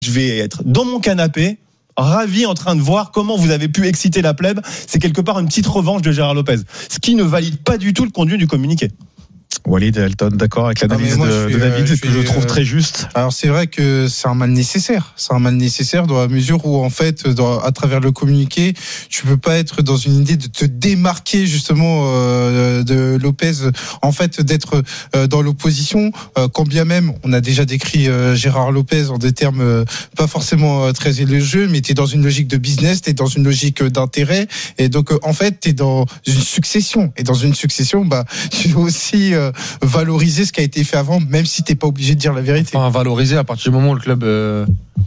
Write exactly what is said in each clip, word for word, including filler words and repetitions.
je vais être dans mon canapé, ravi en train de voir comment vous avez pu exciter la plèbe. C'est quelque part une petite revanche de Gérard Lopez, ce qui ne valide pas du tout le contenu du communiqué. Walid Elton, d'accord avec l'analyse moi, de, je suis, de David, euh, que je, je je trouve euh, très juste. Alors c'est vrai que c'est un mal nécessaire, c'est un mal nécessaire dans la mesure où en fait, dans, à travers le communiqué, tu peux pas être dans une idée de te démarquer justement euh, de Lopez, en fait d'être euh, dans l'opposition, euh, quand bien même on a déjà décrit euh, Gérard Lopez en des termes euh, pas forcément euh, très élogieux, mais t'es dans une logique de business, t'es dans une logique d'intérêt, et donc euh, en fait t'es dans une succession, et dans une succession, bah tu veux aussi euh, valoriser ce qui a été fait avant, même si t'es pas obligé de dire la vérité. Enfin, valoriser à partir du moment où le club, euh,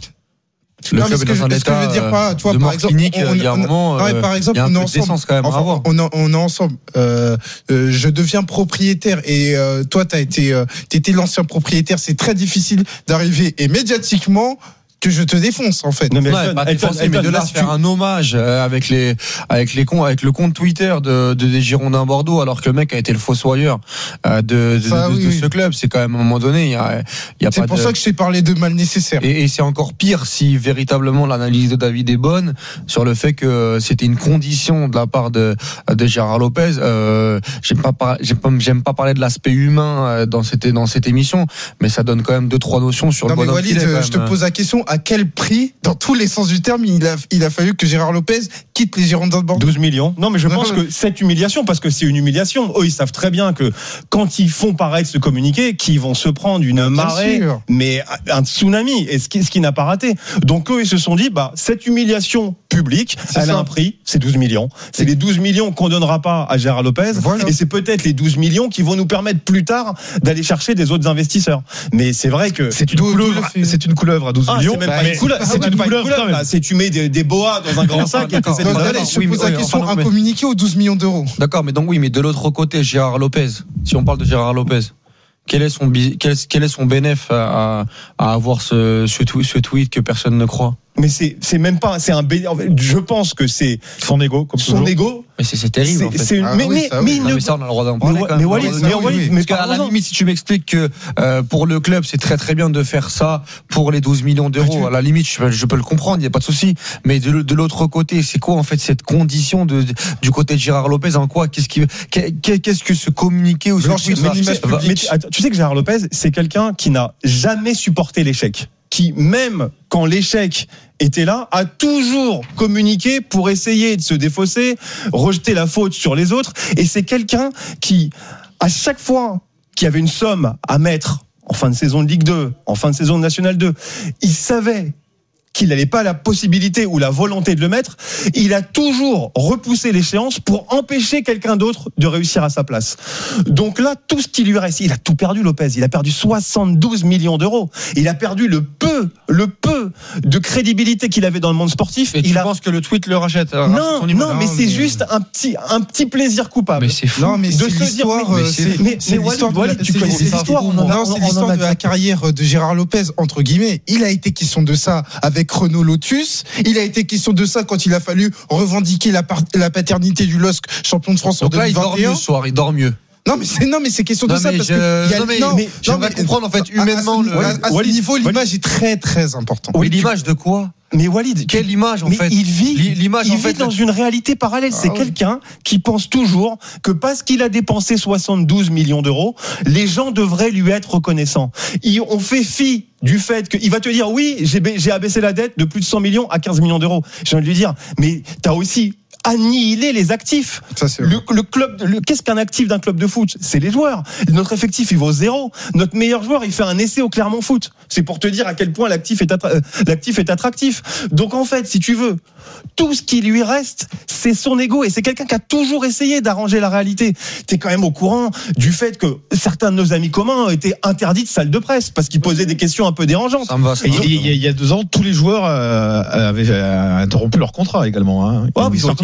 le non, club est dans un je, état je veux dire pas, toi, de par mort exemple, clinique. on, Il y a un moment, non, euh, par exemple, il y a un on est peu de ensemble. décence quand même Enfin, à avoir. on, on est ensemble. Euh, euh, je deviens propriétaire et euh, toi, t'as été, euh, t'étais l'ancien propriétaire. C'est très difficile d'arriver et médiatiquement que je te défonce en fait. Non mais non, Elton, pas Elton, défoncer, Elton, mais de là faire tu... un hommage avec les avec les avec le compte Twitter de, de des Girondins Bordeaux alors que le mec a été le fossoyeur de de, ça, de, oui, de ce oui. club, c'est quand même à un moment donné il y a il y a c'est pas pour de... ça que je t'ai parlé de mal nécessaire. Et, et c'est encore pire si véritablement l'analyse de David est bonne sur le fait que c'était une condition de la part de de Gérard Lopez. Euh, j'aime pas par... j'aime pas j'aime pas parler de l'aspect humain dans cette dans cette émission, mais ça donne quand même deux trois notions sur non, le bonhomme qu'il est. Je te pose la question. À quel prix, dans tous les sens du terme, il a, il a fallu que Gérard Lopez quitte les Girondins de Bordeaux? douze millions. Non, mais je non, pense non. que cette humiliation, parce que c'est une humiliation, eux, ils savent très bien que quand ils font paraître ce communiqué, qu'ils vont se prendre une marée, mais un tsunami, et ce qui, ce qui n'a pas raté. Donc eux, ils se sont dit, bah, cette humiliation publique, c'est elle ça. a un prix, c'est douze millions. C'est les douze millions qu'on donnera pas à Gérard Lopez, voilà. Et c'est peut-être les douze millions qui vont nous permettre plus tard d'aller chercher des autres investisseurs. Mais c'est vrai que c'est une couleuvre, c'est une couleuvre à douze ah, millions. C'est même pas une couleuvre, c'est une couleuvre, là, c'est tu mets des, des boas dans un grand sac. D'accord. Et non, là, je oui, pose la oui, question, enfin, non, un communiqué aux douze millions d'euros. D'accord, mais donc oui, mais de l'autre côté, Gérard Lopez, si on parle de Gérard Lopez, quel est son, quel, quel est son bénéfice à, à avoir ce, ce, tweet, ce tweet que personne ne croit? Mais c'est, c'est même pas, c'est un bénéfice. Je pense que c'est son ego, comme son ego. Mais c'est, c'est terrible. C'est, en fait. c'est une, ah, mais, oui, ça, mais, oui. non, mais ça, on a le droit d'en parler. Mais, quand mais, Walid, mais, Walid, oui, mais parce qu'à la limite, si tu m'expliques que euh, pour le club, c'est très très bien de faire ça pour les douze millions d'euros, tu... à la limite, je, je peux le comprendre, il y a pas de souci. Mais de, de l'autre côté, c'est quoi en fait cette condition de, de du côté de Gérard Lopez? En quoi? Qu'est-ce qui, qu'est-ce que ce communiqué ou ce tweet va, va, mais tu, tu sais que Gérard Lopez, c'est quelqu'un qui n'a jamais supporté l'échec, qui même quand l'échec était là, a toujours communiqué pour essayer de se défausser, rejeter la faute sur les autres. Et c'est quelqu'un qui, à chaque fois qu'il y avait une somme à mettre en fin de saison de Ligue deux, en fin de saison de National deux, il savait qu'il n'avait pas la possibilité ou la volonté de le mettre, il a toujours repoussé l'échéance pour empêcher quelqu'un d'autre de réussir à sa place. Donc là, tout ce qui lui reste, il a tout perdu, Lopez. Il a perdu soixante-douze millions d'euros. Il a perdu le peu, le peu de crédibilité qu'il avait dans le monde sportif. Et il tu a... penses que le tweet le rachète? Non, non, non, mais c'est mais... juste un petit, un petit plaisir coupable. Mais c'est fou. Non, mais de c'est se l'histoire. Dire, mais, c'est, mais, mais, c'est mais l'histoire, de, Walid, la, tu c'est, connais c'est l'histoire, on a, non, c'est l'histoire de la carrière de Gérard Lopez entre guillemets. Il a été question de ça avec Renault Lotus. Il a été question de ça quand il a fallu revendiquer la, par- la paternité du L O S C champion de France en deux mille vingt et un. Donc là, il dort mieux ce soir, il dort mieux. Non mais c'est non mais c'est question non, de ça parce je, que y a, non mais, non, mais je non, vais mais, comprendre en fait humainement à, à, à, à ce Walid, niveau l'image Walid. est très très importante. Mais l'image de quoi? Mais Walid, quelle image en mais fait? Il vit, l'image, il en vit fait, dans une réalité parallèle. Ah, c'est oui. quelqu'un qui pense toujours que parce qu'il a dépensé soixante-douze millions d'euros, les gens devraient lui être reconnaissants. Il, on fait fi du fait qu'il va te dire oui, j'ai, j'ai abaissé la dette de plus de cent millions à quinze millions d'euros. J'ai envie de lui dire, mais t'as aussi annihiler les actifs. Ça, c'est le, le club, le, qu'est-ce qu'un actif d'un club de foot? C'est les joueurs. Notre effectif, il vaut zéro. Notre meilleur joueur, il fait un essai au Clermont Foot. C'est pour te dire à quel point l'actif est, attra- l'actif est attractif. Donc en fait, si tu veux, tout ce qui lui reste, c'est son ego. Et c'est quelqu'un qui a toujours essayé d'arranger la réalité. T'es quand même au courant du fait que certains de nos amis communs ont été interdits de salle de presse parce qu'ils posaient des questions un peu dérangeantes. Ça me va, ça me va. Il, y a, il y a deux ans, tous les joueurs euh, avaient interrompu leur contrat également. Hein. Oh, ils, ils, ont, ils,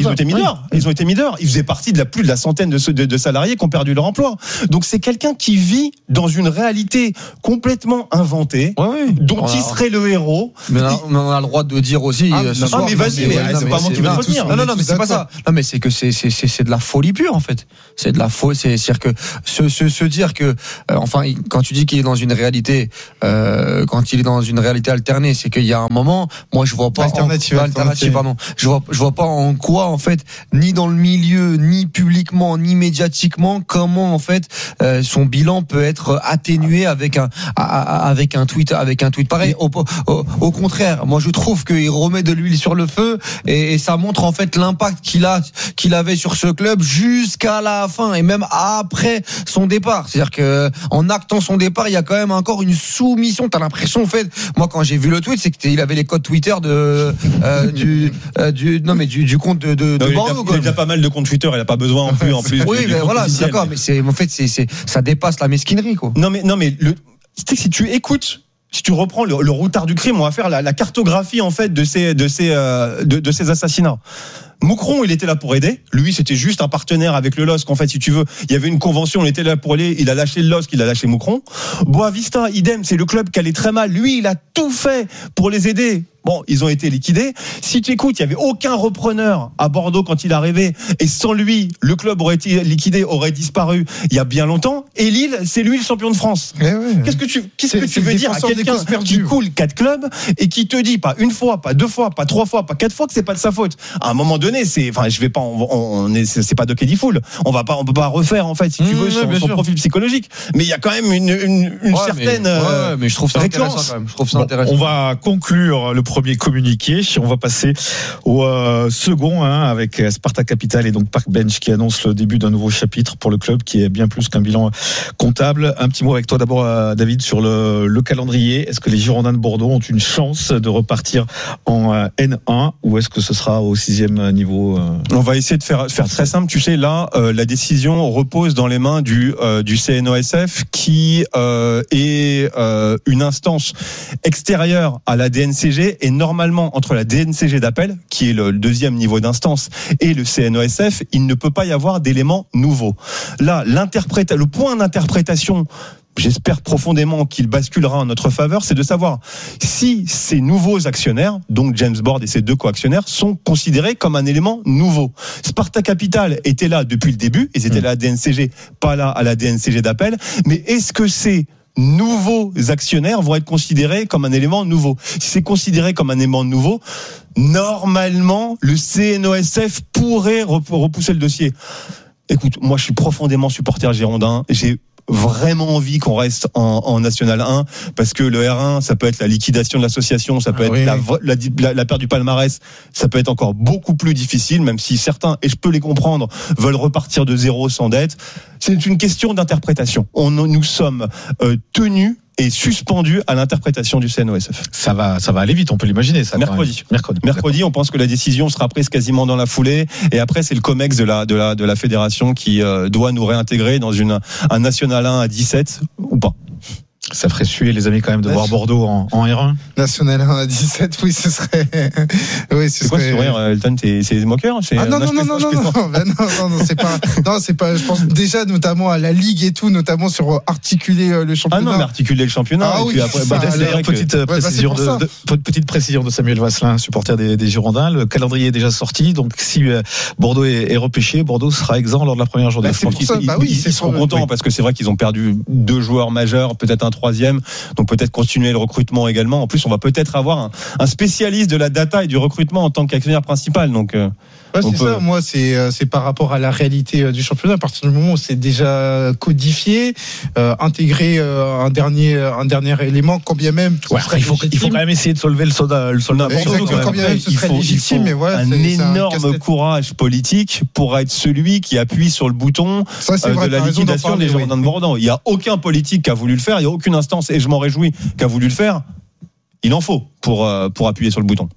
ont été mis dehors. Ils ont été mis dehors. Ils faisaient partie de la plus de la centaine de, de, de salariés qui ont perdu leur emploi. Donc c'est quelqu'un qui vit dans une réalité complètement inventée, ouais, ouais. dont voilà. il serait le héros. Mais on a, on a le droit de dire aussi. Ah, euh, ce non, soir, mais vas-y, mais, mais c'est pas moi qui vais te retenir. Non, non, non, mais c'est pas ça. Non, mais c'est que c'est c'est c'est, c'est de la folie pure en fait. C'est de la folie. C'est c'est-à-dire que se se se dire que, euh, enfin, quand tu dis qu'il est dans une réalité, euh, quand il est dans une réalité alternée, c'est qu'il y a un moment, moi je vois pas alternative, en, alternative, pardon. Je vois je vois pas en quoi en fait, ni dans le milieu, ni publiquement, ni médiatiquement, comment en fait euh, son bilan peut être atténué avec un avec un tweet avec un tweet pareil. Au, au, au contraire, moi je trouve qu'il remet de l'huile sur le feu et, et ça montre en fait l'impact qu'il a qu'il avait sur ce club jusqu'à la fin et même après son départ. C'est-à-dire que en actant son départ, il y a quand même encore une soumission. T'as l'impression en fait, moi quand j'ai vu le tweet, c'est qu'il avait les codes Twitter de euh, du euh, du non mais du, du compte de, de, non, de il Bordeaux. Il a déjà pas mal de comptes Twitter, il a pas besoin en plus en plus. Oui, mais voilà, c'est d'accord, mais c'est en fait c'est c'est ça dépasse la mesquinerie quoi. Non mais non mais le tu sais, si tu écoutes, si tu reprends le, le routard du crime, on va faire la, la cartographie en fait de ces de ces euh, de, de ces assassinats. Moucron, il était là pour aider. Lui, c'était juste un partenaire avec le L O S C. En fait, si tu veux, il y avait une convention, il était là pour aller. Il a lâché le L O S C, il a lâché Moucron. Boavista, idem, c'est le club qui allait très mal. Lui, il a tout fait pour les aider. Bon, ils ont été liquidés. Si tu écoutes, il y avait aucun repreneur à Bordeaux quand il est arrivé. Et sans lui, le club aurait été liquidé, aurait disparu il y a bien longtemps. Et Lille, c'est lui le champion de France. Eh ouais. Qu'est-ce que tu, qu'est-ce C'est- que c'est tu veux le dire à défenseur des quelqu'un causes qui perdues. coule quatre clubs et qui te dit pas une fois, pas deux fois, pas trois fois, pas quatre fois que c'est pas de sa faute. À un moment donné, c'est, enfin, je vais pas, on, on est, c'est pas Doc Eddie Fool. On va pas, on peut pas refaire en fait, si tu Mmh, veux, ouais, son, bien son sûr. profil psychologique. Mais il y a quand même une, une, une Ouais, certaine. mais, euh, ouais, mais je trouve ça récurrence. intéressant quand même. Je trouve ça Bon, intéressant. on va conclure le premier communiqué. On va passer au euh, second, hein, avec Sparta Capital et donc Park Bench qui annonce le début d'un nouveau chapitre pour le club qui est bien plus qu'un bilan comptable. Un petit mot avec toi d'abord, euh, David, sur le, le calendrier. Est-ce que les Girondins de Bordeaux ont une chance de repartir en euh, N un ou est-ce que ce sera au sixième niveau euh... On va essayer de faire, faire très simple. Tu sais, là, euh, la décision repose dans les mains du, euh, du C N O S F qui euh, est euh, une instance extérieure à la D N C G et normalement entre la D N C G d'appel, qui est le deuxième niveau d'instance, et le C N O S F, il ne peut pas y avoir d'éléments nouveaux. Là, l'interpréta- le point d'interprétation, j'espère profondément qu'il basculera en notre faveur, c'est de savoir si ces nouveaux actionnaires, donc James Board et ses deux coactionnaires, sont considérés comme un élément nouveau. Sparta Capital était là depuis le début, ils étaient là à la D N C G, pas là à la D N C G d'appel, mais est-ce que c'est nouveaux actionnaires vont être considérés comme un élément nouveau. Si c'est considéré comme un élément nouveau, normalement, le C N O S F pourrait repousser le dossier. Écoute, moi, je suis profondément supporter girondin. J'ai vraiment envie qu'on reste en, en National un parce que le R un, ça peut être la liquidation de l'association, ça peut ah, être oui. la, la, la perte du palmarès, ça peut être encore beaucoup plus difficile, même si certains, et je peux les comprendre, veulent repartir de zéro sans dette. C'est une question d'interprétation. On, nous sommes euh, tenus et suspendu à l'interprétation du C N O S F. Ça va, ça va aller vite, on peut l'imaginer. Ça, mercredi. Mercredi. Mercredi, on pense que la décision sera prise quasiment dans la foulée. Et après, c'est le COMEX de la de la de la fédération qui euh, doit nous réintégrer dans une un National un à dix-sept ou pas. Ça ferait suer les amis quand même de voir Bordeaux en, en R un. National un à dix-sept, oui, ce serait. Oui, ce c'est quoi serait... ce sourire, Elton? T'es, c'est moqueur? C'est ah non, non, non, non, non, non, non, ben non, non, non, c'est pas. Non, c'est pas. Je pense déjà notamment à la Ligue et tout, notamment sur articuler le championnat. Ah non, mais articuler le championnat. Ah et oui, puis après, ça, bah, d'ailleurs, que... petite, ouais, précision bah de, de, petite précision de Samuel Vasselin, supporter des, des Girondins. Le calendrier est déjà sorti, donc si euh, Bordeaux est, est repêché, Bordeaux sera exempt lors de la première journée. Bah, c'est pour ça, ils, bah oui, ils, c'est ils seront contents oui. parce que c'est vrai qu'ils ont perdu deux joueurs majeurs, peut-être un troisième. Donc peut-être continuer le recrutement également. En plus, on va peut-être avoir un, un spécialiste de la data et du recrutement en tant qu'actionnaire principal. Donc, euh, ouais, c'est peut... ça. Moi, c'est c'est par rapport à la réalité du championnat. À partir du moment où c'est déjà codifié, euh, intégrer euh, un dernier un dernier élément, quand bien même. Ouais, il faut il faut quand même essayer de soulever le soldat le soldat. Exactement, quand, quand bien même ce serait il faut, légitime, il faut mais voilà, un c'est, énorme c'est un courage politique pour être celui qui appuie sur le bouton ça, euh, vrai, de la liquidation des Girondins de Bordeaux. Il y a aucun politique qui a voulu le faire. Il y a aucune instance, et je m'en réjouis, qui a voulu le faire. Il en faut pour euh, pour appuyer sur le bouton.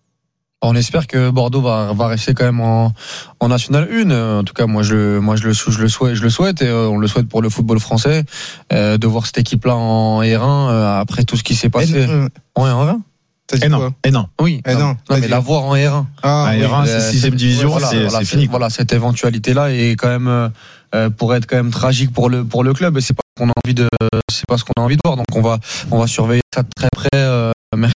On espère que Bordeaux va va rester quand même en en National un. En tout cas, moi je moi je le je le souhaite je le souhaite et on le souhaite pour le football français euh, de voir cette équipe là en R un euh, après tout ce qui s'est passé. Euh, en R un. T'as dit Eh non, quoi eh non. Oui, Eh non, non, t'as mais dit- la voir en R un. Ah, Ah, oui. R un, c'est sixième division, voilà, c'est, voilà, c'est c'est- fini. Voilà, cette éventualité-là est quand même euh, euh, pour être quand même tragique pour le pour le club et c'est pas ce qu'on a envie de c'est pas ce qu'on a envie de voir. Donc on va on va surveiller ça de très près. Euh, merci.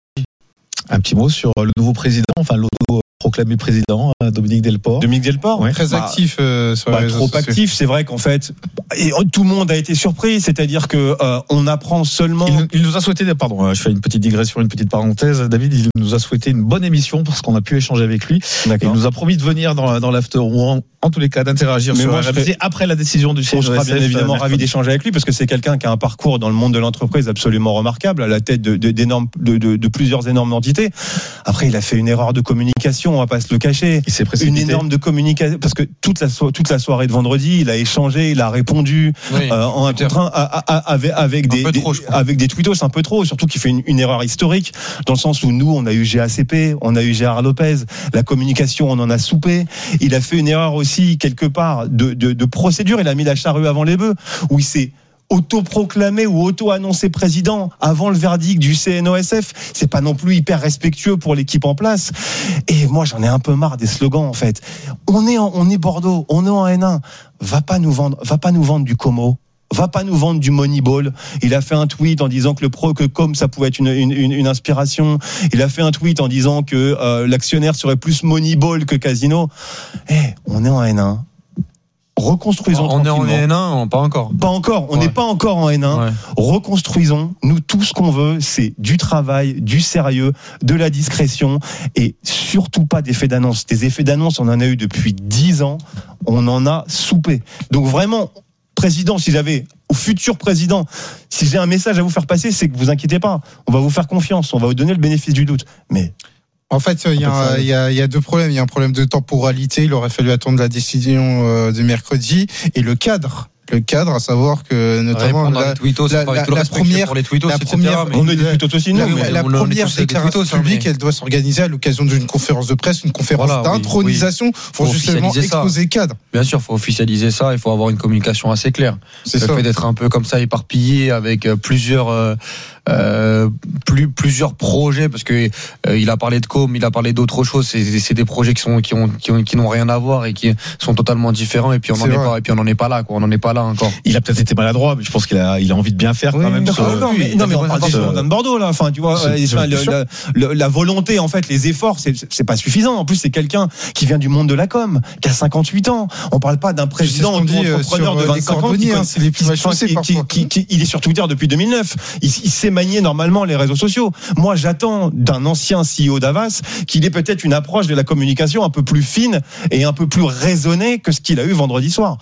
Un petit mot sur le nouveau président, enfin l'auto-proclamé président, Dominique Delport. Dominique Delport, Ouais. Très Bah, actif euh, sur les Bah, réseaux trop sociaux. actif, c'est vrai qu'en fait, et tout le monde a été surpris, c'est-à-dire que euh, on apprend seulement. Il, il nous a souhaité, pardon, euh, je fais une petite digression, une petite parenthèse. David, il nous a souhaité une bonne émission parce qu'on a pu échanger avec lui. D'accord. Il nous a promis de venir dans, dans l'after ou en, en tous les cas d'interagir Mais sur moi, R M je C serais- après la décision du C N O S F. On sera bien évidemment euh, ravi d'échanger avec lui parce que c'est quelqu'un qui a un parcours dans le monde de l'entreprise absolument remarquable, à la tête de, de, d'énormes, de, de, de plusieurs énormes entités. Après, il a fait une erreur de communication, on va pas se le cacher. Il s'est Une précipité. énorme de communication parce que toute la so- toute la soirée de vendredi, il a échangé, il a répondu Oui. euh, en un Twitter. contre un à- à- à- avec avec Un des, peu des- trop, je crois. avec des tweetos un peu trop, surtout qu'il fait une, une erreur historique dans le sens où nous on a eu G A C P, on a eu Gérard Lopez, la communication on en a soupé. Il a fait une erreur aussi quelque part de, de, de procédure, il a mis la charrue avant les bœufs où il s'est auto-proclamé ou auto-annoncé président avant le verdict du C N O S F, c'est pas non plus hyper respectueux pour l'équipe en place. Et moi, j'en ai un peu marre des slogans, en fait. On est, en, on est Bordeaux, on est en N un. Va pas nous vendre, va pas nous vendre du Como. Va pas nous vendre du Moneyball. Il a fait un tweet en disant que le pro, que comme ça pouvait être une, une, une, une inspiration. Il a fait un tweet en disant que euh, l'actionnaire serait plus Moneyball que Casino. Eh, on est en N un. Reconstruisons On est en tranquillement. N un, pas encore. Pas encore, on Ouais. n'est pas encore en N un. Ouais. Reconstruisons. Nous, tout ce qu'on veut, c'est du travail, du sérieux, de la discrétion et surtout pas d'effets d'annonce. Des effets d'annonce, on en a eu depuis dix ans. On en a soupé. Donc vraiment, président, si j'avais, au futur président, si j'ai un message à vous faire passer, c'est que vous inquiétez pas. On va vous faire confiance. On va vous donner le bénéfice du doute. Mais En fait, il y, a un- il y, a, il y a deux problèmes. Il y a un problème de temporalité. Il aurait fallu attendre la décision euh, de mercredi et le cadre. Le cadre, à savoir que notamment Répondre à la, les tweetos, la- avec tout la- le la respect que j'ai première- pour les tweetos, la et cetera, première- mais- on est des tweetos aussi, nous. la, mais la on est première tous des déclaration tweetos, hein, publique, mais- elle doit s'organiser à l'occasion d'une conférence de presse, une conférence Voilà, oui, d'intronisation pour Faut justement officialiser ça. exposer le cadre. Bien sûr, il faut officialiser ça, il faut avoir une communication assez claire. C'est Le ça. fait d'être un peu comme ça éparpillé avec euh, plusieurs euh, euh, plus plusieurs projets, parce que euh, il a parlé de com, il a parlé d'autres choses. C'est, c'est des projets qui sont qui ont qui, ont, qui n'ont rien à voir et qui sont totalement différents. Et puis on C'est n'en est vrai. pas et puis on n'en est pas là, quoi. On n'en est pas là encore. Il a peut-être été maladroit, mais je pense qu'il a, il a envie de bien faire Oui, quand même. d'accord, ce- D'accord, mais, oui, non, mais on il a parle des des raisons. Girondins de Bordeaux, là. Enfin, tu vois, C'est- euh, c'est enfin, le- sûr. le- le- la volonté, en fait, les efforts, c'est, c'est pas suffisant. En plus, c'est quelqu'un qui vient du monde de la com, qui a cinquante-huit ans. On parle pas d'un président qu'on ou dit, euh, entrepreneur sur, de euh, les vingt-cinq ans. qui cordonniers, hein, connaît- c'est les plus qui- mal chaussés, qui- parfois. qui- qui- il est sur Twitter depuis deux mille neuf. Il, il sait manier normalement les réseaux sociaux. Moi, j'attends d'un ancien C E O d'Avas qu'il ait peut-être une approche de la communication un peu plus fine et un peu plus raisonnée que ce qu'il a eu vendredi soir.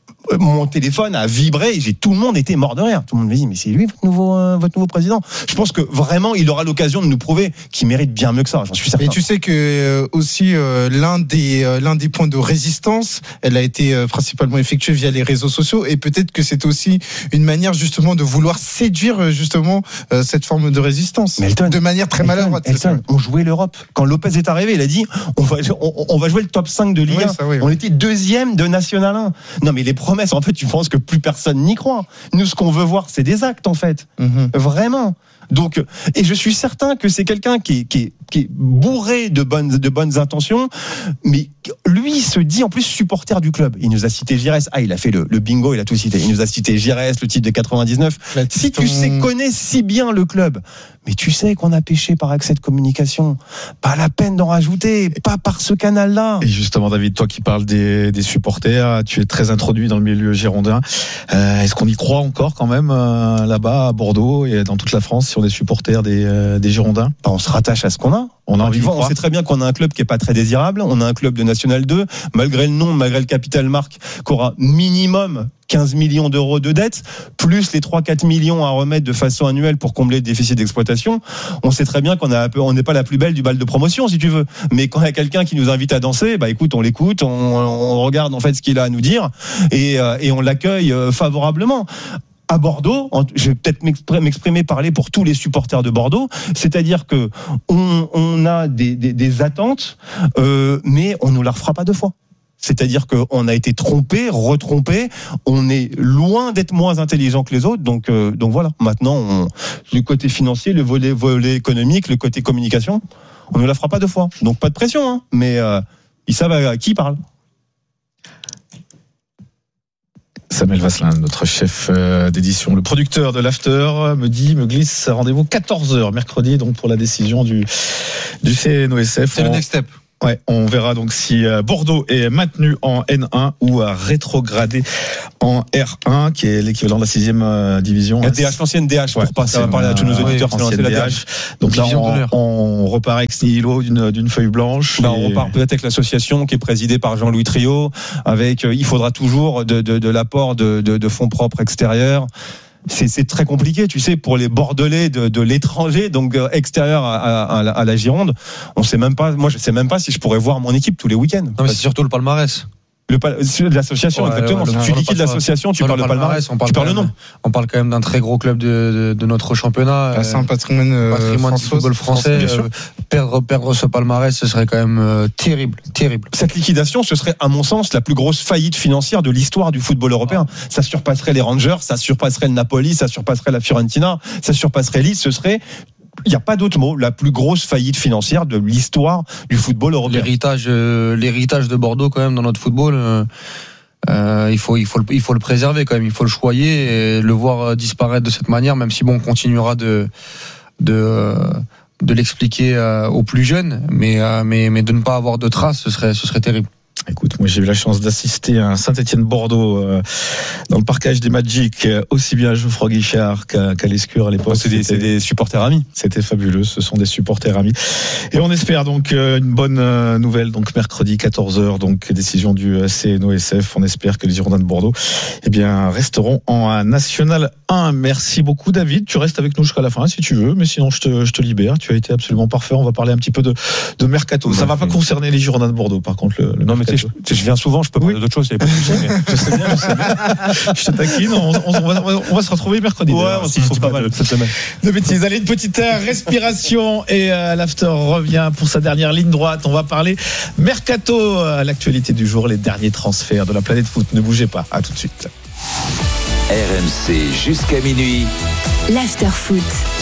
Mon téléphone a vibré et j'ai tout le monde était mort de rire. Tout le monde me dit mais c'est lui votre nouveau euh, votre nouveau président. Je pense que vraiment il aura l'occasion de nous prouver qu'il mérite bien mieux que ça. J'en suis certain. Mais tu sais que euh, aussi euh, l'un des euh, l'un des points de résistance, elle a été euh, principalement effectuée via les réseaux sociaux et peut-être que c'est aussi une manière justement de vouloir séduire euh, justement euh, cette forme de résistance Mais Elton, de manière très Elton, maladroite. c'est Elton, on jouait l'Europe. Quand Lopez est arrivé, il a dit on va on, on va jouer le top cinq de Ligue Oui, un. ça, oui. On était deuxième de National un. Non mais les promesses en fait, tu penses que plus personne n'y croit. Nous ce qu'on veut voir c'est des actes en fait. ça. Mhm. Vraiment. Donc, et je suis certain que c'est quelqu'un qui est, qui est, qui est bourré de bonnes, de bonnes intentions, mais lui se dit en plus supporter du club. Il nous a cité Giresse. Ah, il a fait le, le bingo, il a tout cité. Il nous a cité Giresse, le titre de quatre-vingt-dix-neuf. Si tu sais, connais si bien le club, mais tu sais qu'on a pêché par accès de communication. Pas la peine d'en rajouter, pas par ce canal-là. Et justement, David, toi qui parles des, des supporters, tu es très introduit dans le milieu girondin. Euh, est-ce qu'on y croit encore quand même euh, là-bas à Bordeaux et dans toute la France si on est supporter des, euh, des Girondins? Bah, on se rattache à ce qu'on a. On a envie Tu de vois, on croire. sait très bien qu'on a un club qui est pas très désirable. On a un club de National deux, malgré le nom, malgré le capital marque, qui aura minimum quinze millions d'euros de dettes, plus les trois à quatre millions à remettre de façon annuelle pour combler le déficit d'exploitation. On sait très bien qu'on a un peu, on n'est pas la plus belle du bal de promotion, si tu veux. Mais quand il y a quelqu'un qui nous invite à danser, bah écoute, on l'écoute, on, on regarde en fait ce qu'il a à nous dire et, euh, et on l'accueille euh, favorablement. À Bordeaux, je vais peut-être m'exprimer, parler pour tous les supporters de Bordeaux, c'est-à-dire que on, on a des, des, des attentes, euh, mais on nous la refera pas deux fois. C'est-à-dire qu'on a été trompé, retrompé. On est loin d'être moins intelligent que les autres. Donc, euh, donc voilà. Maintenant, on, le côté financier, le volet, volet économique, le côté communication, on ne la fera pas deux fois. Donc pas de pression, hein, mais euh, ils savent à qui ils parlent. Samuel Vasselin, notre chef d'édition, le producteur de l'After, me dit, me glisse rendez-vous quatorze heures mercredi, donc pour la décision du, du C N O S F. C'est on... le next step. Ouais, on verra donc si Bordeaux est maintenu en N un ou rétrogradé en R un, qui est l'équivalent de la sixième division. La D H, l'ancienne D H, pour ouais, pas ça va parler à tous nos auditeurs. Oui, c'est la D H. Donc là, on, on repart ex nihilo d'une, d'une feuille blanche. Bah, et... On repart peut-être avec l'association qui est présidée par Jean-Louis Trio, avec, il faudra toujours de, de, de l'apport de, de, de fonds propres extérieurs. C'est, c'est très compliqué, tu sais, pour les Bordelais de, de l'étranger, donc euh, extérieur à, à, à la Gironde. On sait même pas, moi je sais même pas si je pourrais voir mon équipe tous les week-ends. Non, mais c'est surtout le palmarès. Le, de l'association, ouais, exactement. Ouais, si tu liquides l'association, tu parles de palmarès, on parle tu parles le nom. On parle quand même d'un très gros club de, de, de notre championnat. Ah, c'est un patrimoine, euh, patrimoine du football français. français euh, perdre, perdre ce palmarès, ce serait quand même euh, terrible, terrible. Cette liquidation, ce serait, à mon sens, la plus grosse faillite financière de l'histoire du football européen. Ah. Ça surpasserait les Rangers, ça surpasserait le Napoli, ça surpasserait la Fiorentina, ça surpasserait Lille. Ce serait, il n'y a pas d'autre mot, la plus grosse faillite financière de l'histoire du football européen. L'héritage, euh, l'héritage de Bordeaux, quand même, dans notre football. Euh... Euh, il faut, il faut, le, il faut le préserver quand même. Il faut le choyer et le voir disparaître de cette manière. Même si bon, on continuera de, de, de l'expliquer aux plus jeunes, mais, mais, mais de ne pas avoir de traces, ce serait, ce serait terrible. Écoute, moi j'ai eu la chance d'assister à un Saint-Étienne-Bordeaux euh, dans le parcage des Magic, euh, aussi bien à Geoffroy Guichard qu'à, qu'à Lescure à l'époque. Oh, c'est, des, c'est des supporters amis. C'était fabuleux, ce sont des supporters amis. Et on espère donc euh, une bonne euh, nouvelle, donc mercredi quatorze heures, donc décision du euh, C N O S F. On espère que les Girondins de Bordeaux eh bien, resteront en National un. Merci beaucoup David, tu restes avec nous jusqu'à la fin si tu veux, mais sinon je te, je te libère. Tu as été absolument parfait. On va parler un petit peu de, de Mercato. Ça ne va pas concerner les Girondins de Bordeaux par contre. Le, le non, mais je, je viens souvent, je peux parler oui. d'autres choses. Pas de soucis, mais je sais bien, je sais bien. Je te taquine. On, on, on, va, on va se retrouver mercredi. Ouais, on s'y trouve pas mal cette semaine. De bêtises. Allez, une petite respiration et euh, l'After revient pour sa dernière ligne droite. On va parler Mercato, euh, l'actualité du jour, les derniers transferts de la planète foot. Ne bougez pas. À tout de suite. R M C jusqu'à minuit. L'After Foot.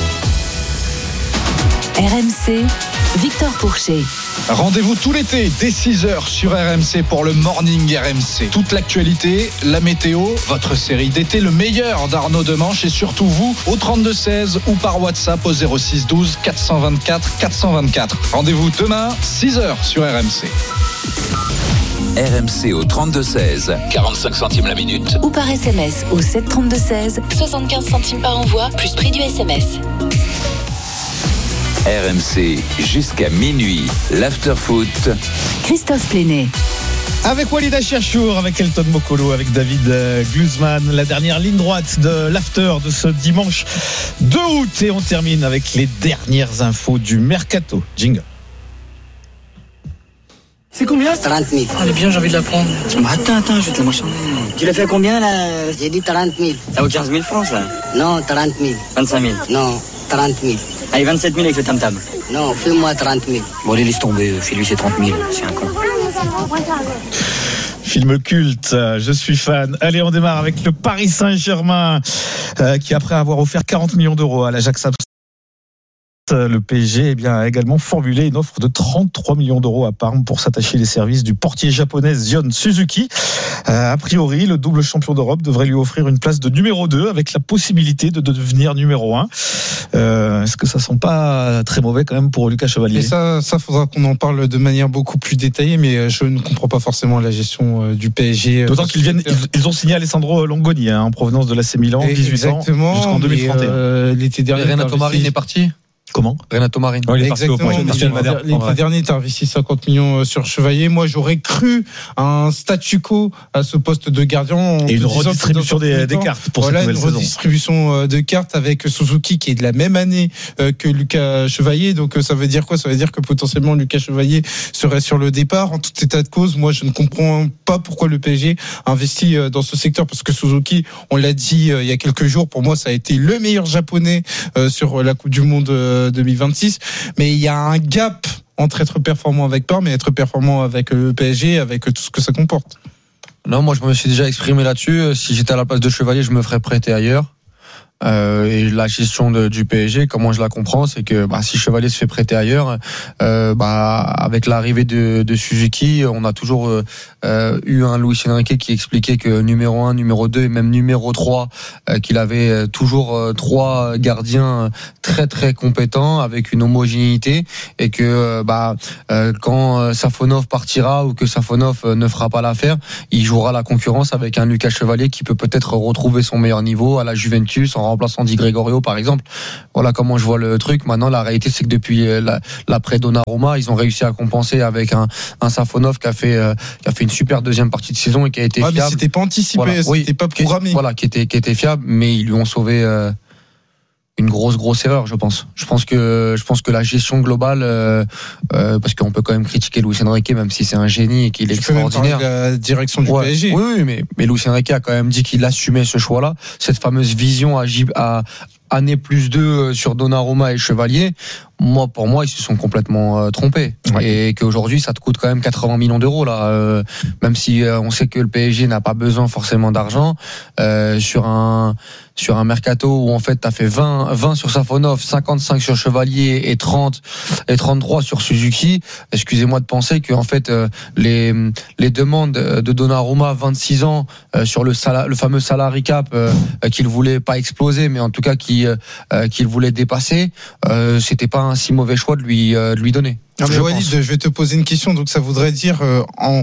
R M C, Victor Pourchet. Rendez-vous tout l'été dès six heures sur R M C pour le Morning R M C. Toute l'actualité, la météo, votre série d'été, le meilleur d'Arnaud Demanche et surtout vous au trente-deux seize ou par WhatsApp au zéro six douze quatre cent vingt-quatre quatre cent vingt-quatre. Rendez-vous demain six heures sur R M C. R M C au trente-deux seize, quarante-cinq centimes la minute. Ou par S M S au sept trente-deux seize, soixante-quinze centimes par envoi, plus prix du S M S. R M C jusqu'à minuit, l'Afterfoot. Christophe Plénet. Avec Walid Cherchour, avec Elton Mokolo, avec David Glusman, la dernière ligne droite de l'After de ce dimanche deux août. Et on termine avec les dernières infos du Mercato. Jingle. C'est combien? trente mille. Elle est bien, j'ai envie de la prendre. Bah attends, attends, je vais te la marchander. Tu l'as fait combien là? J'ai dit trente mille. Ça vaut quinze mille francs ça? Non, trente mille. vingt-cinq mille. Non, trente mille. Allez, vingt-sept mille avec le tam-tam. Non, fais-moi trente mille. Bon, allez, laisse tomber, fais-lui ses trente mille, c'est un con. Film culte, je suis fan. Allez, on démarre avec le Paris Saint-Germain euh, qui, après avoir offert quarante millions d'euros à l'Ajax, le P S G eh bien, a également formulé une offre de trente-trois millions d'euros à Parme pour s'attacher les services du portier japonais Zion Suzuki. Euh, a priori, le double champion d'Europe devrait lui offrir une place de numéro deux avec la possibilité de devenir numéro un. Euh, est-ce que ça sent pas très mauvais quand même pour Lucas Chevalier? Et ça, ça faudra qu'on en parle de manière beaucoup plus détaillée, mais je ne comprends pas forcément la gestion du P S G. D'autant qu'ils viennent, ils, ils ont signé Alessandro Longoni hein, en provenance de l'A C Milan, dix-huit ans, jusqu'en deux mille trente et un. Euh, l'été dernier, Renato Marin est parti. Comment? Renato Marin. Oui, exactement. L'été dernier, tu as investi cinquante millions sur Chevalier. Moi, j'aurais cru un statu quo à ce poste de gardien. Et une redistribution des, des cartes pour voilà, cette nouvelle une saison. Redistribution de cartes avec Suzuki qui est de la même année que Lucas Chevalier. Donc, ça veut dire quoi? Ça veut dire que potentiellement Lucas Chevalier serait sur le départ. En tout état de cause, moi, je ne comprends pas pourquoi le P S G investit dans ce secteur parce que Suzuki, on l'a dit il y a quelques jours, pour moi, ça a été le meilleur japonais sur la Coupe du Monde deux mille vingt-six, mais il y a un gap entre être performant avec Parme et être performant avec le P S G, avec tout ce que ça comporte. Non, moi je me suis déjà exprimé là-dessus. Si j'étais à la place de Chevalier, je me ferais prêter ailleurs. Euh, et la gestion de, du P S G, comment je la comprends, c'est que bah, si Chevalier se fait prêter ailleurs, euh, bah, avec l'arrivée de, de Suzuki, on a toujours euh, eu un Luis Enrique qui expliquait que numéro un, numéro deux et même numéro trois, euh, qu'il avait toujours euh, trois gardiens très très compétents avec une homogénéité, et que bah, euh, quand Safonov partira ou que Safonov ne fera pas l'affaire, il jouera la concurrence avec un Lucas Chevalier qui peut peut-être retrouver son meilleur niveau à la Juventus en remplaçant Di Gregorio par exemple. Voilà comment je vois le truc. Maintenant la réalité c'est que depuis la, l'après Donnarumma, ils ont réussi à compenser avec un, un Safonov qui a fait euh, qui a fait une super deuxième partie de saison et qui a été ah, fiable. Mais c'était pas anticipé, voilà. c'était oui, pas programmé. Qui, voilà, qui était qui était fiable, mais ils lui ont sauvé euh, une grosse grosse erreur, je pense. Je pense que je pense que la gestion globale, euh, euh, parce qu'on peut quand même critiquer Luis Enrique, même si c'est un génie et qu'il est tu extraordinaire. Peux même parler de la direction du ouais, P S G. Oui, oui, mais mais Luis Enrique a quand même dit qu'il assumait ce choix-là, cette fameuse vision à, à année plus deux sur Donnarumma et Chevalier. Moi, pour moi, ils se sont complètement euh, trompés. Ouais. Et qu'aujourd'hui, ça te coûte quand même quatre-vingts millions d'euros là. Euh, même si euh, on sait que le P S G n'a pas besoin forcément d'argent euh, sur un sur un mercato où en fait t'as fait vingt, vingt sur Safonov, cinquante-cinq sur Chevalier et trente et trente-trois sur Suzuki. Excusez-moi de penser que en fait euh, les les demandes de Donnarumma, vingt-six ans, euh, sur le sala, le fameux salary cap euh, qu'il voulait pas exploser, mais en tout cas qui euh, qu'il voulait dépasser, euh, c'était pas un si mauvais choix de lui euh, de lui donner. Non, mais Walid, je vais te poser une question. Donc ça voudrait dire euh, en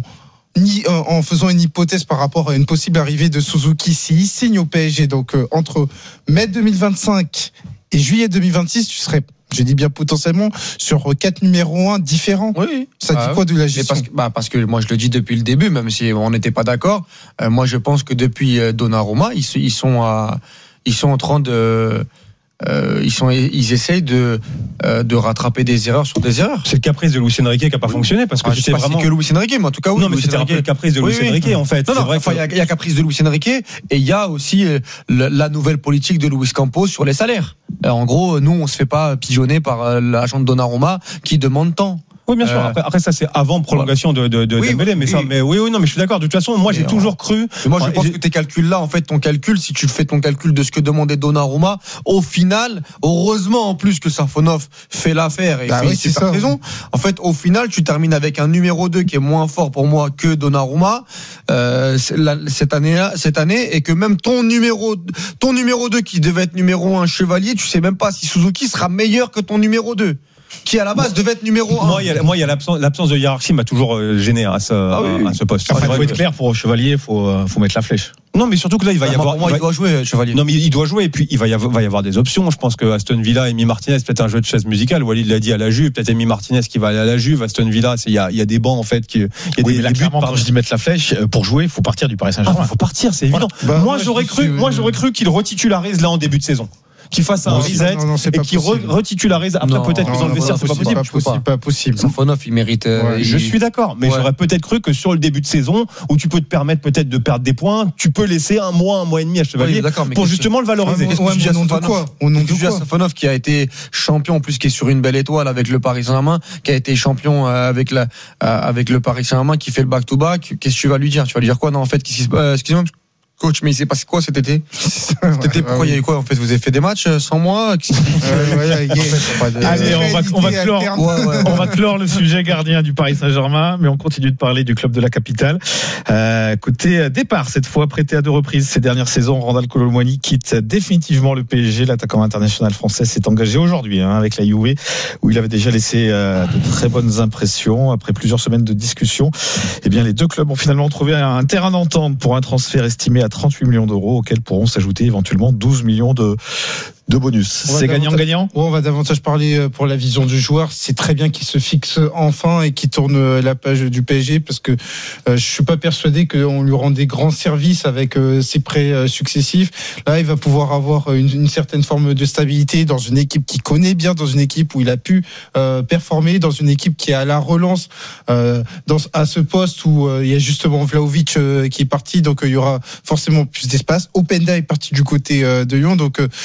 en faisant une hypothèse par rapport à une possible arrivée de Suzuki, s'il signe au P S G, donc euh, entre mai deux mille vingt-cinq et juillet deux mille vingt-six, tu serais, je dis bien potentiellement, sur quatre numéros un différents. Oui. Ça dit ah, quoi de la gestion? parce que, bah parce que moi je le dis depuis le début, même si on n'était pas d'accord. Euh, moi je pense que depuis euh, Donnarumma, ils, ils sont à, ils sont en train de Euh, ils sont, ils essayent de euh, de rattraper des erreurs sur des erreurs. C'est le caprice de Luis Enrique qui a pas oui. fonctionné parce que ah, c'était pas vraiment si que Luis Enrique, mais en tout cas oui. Non, mais Luis c'était Enrique. un peu le caprice de Luis oui, Enrique oui. en fait. Non, non, vrai enfin, il que... y, y a caprice de Luis Enrique et il y a aussi euh, la, la nouvelle politique de Luis Campos sur les salaires. Alors, en gros, nous, on se fait pas pigeonner par euh, l'agent de Donnarumma qui demande tant. Oui, bien sûr. Euh, après, après, ça, c'est avant prolongation de, de, de oui, Dembélé, mais oui. ça, mais oui, oui, non, mais je suis d'accord. De toute façon, moi, mais j'ai on... toujours cru. Mais moi, je pense j'ai... que tes calculs-là, en fait, ton calcul, si tu fais ton calcul de ce que demandait Donnarumma, au final, heureusement, en plus que Safonov fait l'affaire et bah fait oui, une super ça. saison. En fait, au final, tu termines avec un numéro deux qui est moins fort pour moi que Donnarumma, euh, la, cette année-là, cette année, et que même ton numéro, ton numéro deux qui devait être numéro un Chevalier, tu sais même pas si Suzuki sera meilleur que ton numéro deux. Qui à la base devait être numéro un. Moi, il y a, moi, il y a l'absence, l'absence de hiérarchie m'a toujours gêné à ce, ah oui, à ce poste. Après, il faut que... être clair pour Chevalier, il faut, faut mettre la flèche. Non, mais surtout que là, il va y ah, avoir. Pour moi, il, va... il doit jouer, Chevalier. Non, mais il doit jouer, et puis il va y avoir, va y avoir des options. Je pense que Aston Villa, Emi Martinez, peut-être un jeu de chaise musicale. Walid l'a dit à la Juve, peut-être Emi Martinez qui va aller à la Juve. Aston Villa, il y a, il y a des bancs, en fait, qui, il y a oui, des, mais là, des clairement, buts quand je dis mettre la flèche, pour jouer, il faut partir du Paris Saint-Germain. Il ah, faut partir, c'est évident. Voilà. Bah, moi, moi, j'aurais cru, suis... moi, j'aurais cru qu'il retitularise là en début de saison. Qu'il fasse un non, reset non, non, et qu'il re- retitularise. Après, non, peut-être non, qu'ils ont le vestiaire, c'est pas possible. Pas possible, pas possible. Safonov, il mérite. Ouais, il... Je suis d'accord, mais ouais. j'aurais peut-être cru que sur le début de saison, où tu peux te permettre peut-être de perdre des points, tu peux laisser un mois, un mois et demi à Chevalier oui, pour justement le valoriser. Ouais, ouais, au nom de quoi Au nom de quoi Safonov qui a été champion, en plus qui est sur une belle étoile avec le Paris Saint-Germain, qui a été champion avec la avec le Paris Saint-Germain, qui fait le back-to-back. Qu'est-ce que tu vas lui dire Tu vas lui dire quoi Non, en fait, qu'est-ce qui se euh, excusez-moi. Coach, mais il s'est passé quoi cet été Cet été, pourquoi il y a eu quoi en fait Vous avez fait des matchs sans moi euh, ouais, yeah. de... Allez, on va, on, va clore, ouais, ouais. on va clore le sujet gardien du Paris Saint-Germain, mais on continue de parler du club de la capitale. Euh, côté départ, cette fois prêté à deux reprises ces dernières saisons, Randal Kolo Muani quitte définitivement le P S G. L'attaquant international français s'est engagé aujourd'hui hein, avec la Juve, où il avait déjà laissé euh, de très bonnes impressions. Après plusieurs semaines de discussion, eh bien, les deux clubs ont finalement trouvé un terrain d'entente pour un transfert estimé à trente-huit millions d'euros, auxquels pourront s'ajouter éventuellement douze millions de, de bonus. C'est gagnant-gagnant ? On va davantage parler pour la vision du joueur. C'est très bien qu'il se fixe enfin et qu'il tourne la page du P S G, parce que euh, je suis pas persuadé qu'on lui rend des grands services avec euh, ses prêts euh, successifs. Là, il va pouvoir avoir une, une certaine forme de stabilité dans une équipe qu'il connaît bien, dans une équipe où il a pu euh, performer, dans une équipe qui est à la relance euh, dans, à ce poste où euh, il y a justement Vlahovic euh, qui est parti, donc euh, il y aura forcément plus d'espace. Openda est parti du côté euh, de Lyon, donc euh, pour Randal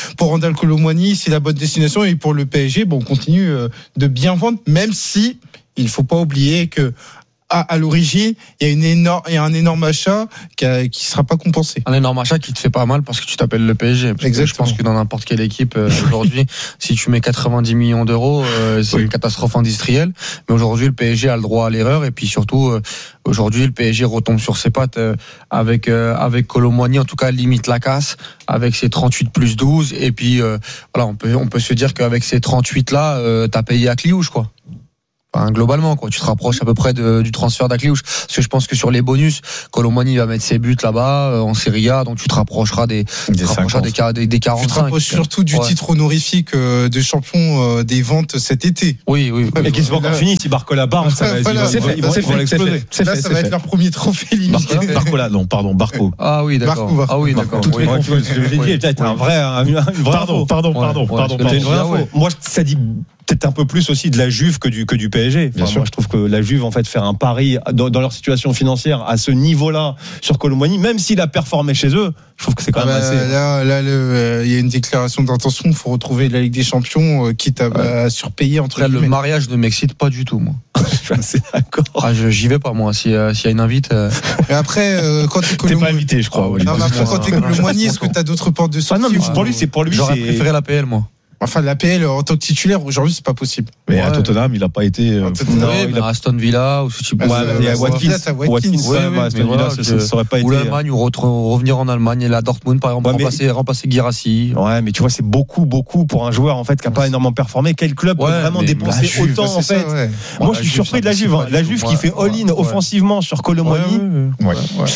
Randal Colomwani, c'est la bonne destination. Et pour le P S G, bon, on continue de bien vendre, même si il faut pas oublier que à, à l'origine, il y a une énorme, il y a un énorme achat qui, a, qui sera pas compensé. Un énorme achat qui te fait pas mal parce que tu t'appelles le P S G. Parce que je pense que dans n'importe quelle équipe euh, aujourd'hui, si tu mets quatre-vingt-dix millions d'euros, euh, c'est oui. une catastrophe industrielle. Mais aujourd'hui, le P S G a le droit à l'erreur et puis surtout, euh, aujourd'hui, le P S G retombe sur ses pattes euh, avec euh, avec Colomwani, en tout cas limite la casse avec ses trente-huit plus douze. Et puis euh, voilà, on peut on peut se dire qu'avec ces trente-huit là, euh, t'as payé à Cliouche quoi. Enfin, globalement, quoi, tu te rapproches à peu près de, du transfert d'Akliouche. Parce que je pense que sur les bonus, Colomwani va mettre ses buts là-bas, euh, en Serie A, donc tu te rapprocheras des, des, rapprocheras des, des, des quarante-cinq. Tu te rapproches surtout du ouais. titre honorifique euh, de champion euh, des ventes cet été. Oui, oui. Mais qui se pas encore fini, si Barcola part, ça va, voilà, c'est fait, ils vont, c'est ils vont fait, l'exploser. C'est Là, fait, ça va fait. être leur premier trophée limité. Barcola, non, pardon, Barco. Ah oui, d'accord. Barco, ah oui, d'accord. Toutes les confuses. J'ai dit, peut-être un vrai, une vraie Pardon, pardon, pardon, pardon. Une vraie info. Moi, ça dit peut-être un peu plus aussi de la Juve que du que du P S G. Enfin, moi, je trouve que la Juve, en fait, faire un pari dans, dans leur situation financière à ce niveau-là sur Colomwani, même s'il a performé chez eux, je trouve que c'est quand même ah bah, assez. Là, là, il euh, y a une déclaration d'intention. Il faut retrouver la Ligue des Champions, euh, quitte à, ouais. à surpayer entre. Là, le mariage ne m'excite pas du tout, moi. Je suis assez d'accord. Ah, je, j'y vais pas, moi. S'il y a, s'il y a une invite. Euh... Et après, euh, quand t'es Colomwani, t'es pas invité, je crois. Ouais, non, mais après, quand t'es Colomwani, est-ce que t'as d'autres portes de sortie? Ah non, mais pour lui, c'est pour lui. J'aurais c'est... préféré l'A P L, moi. Enfin, l'A P L en tant que titulaire aujourd'hui, c'est pas possible. Mais ouais. à Tottenham, il a pas été. Euh, non, il a Aston Villa ou ce type. Ouais, il y a Watkins. Watkins, Aston Villa, ça aurait pas été. Ou l'Allemagne, ou revenir en Allemagne, et la Dortmund, par exemple, remplacer, remplacer Guirassy. Ouais, mais tu vois, c'est beaucoup, beaucoup pour un joueur en fait qui a pas énormément performé. Quel club peut vraiment dépenser autant en fait? Moi, je suis surpris de la Juve. La Juve qui fait all-in offensivement sur Colomwani. Ouais.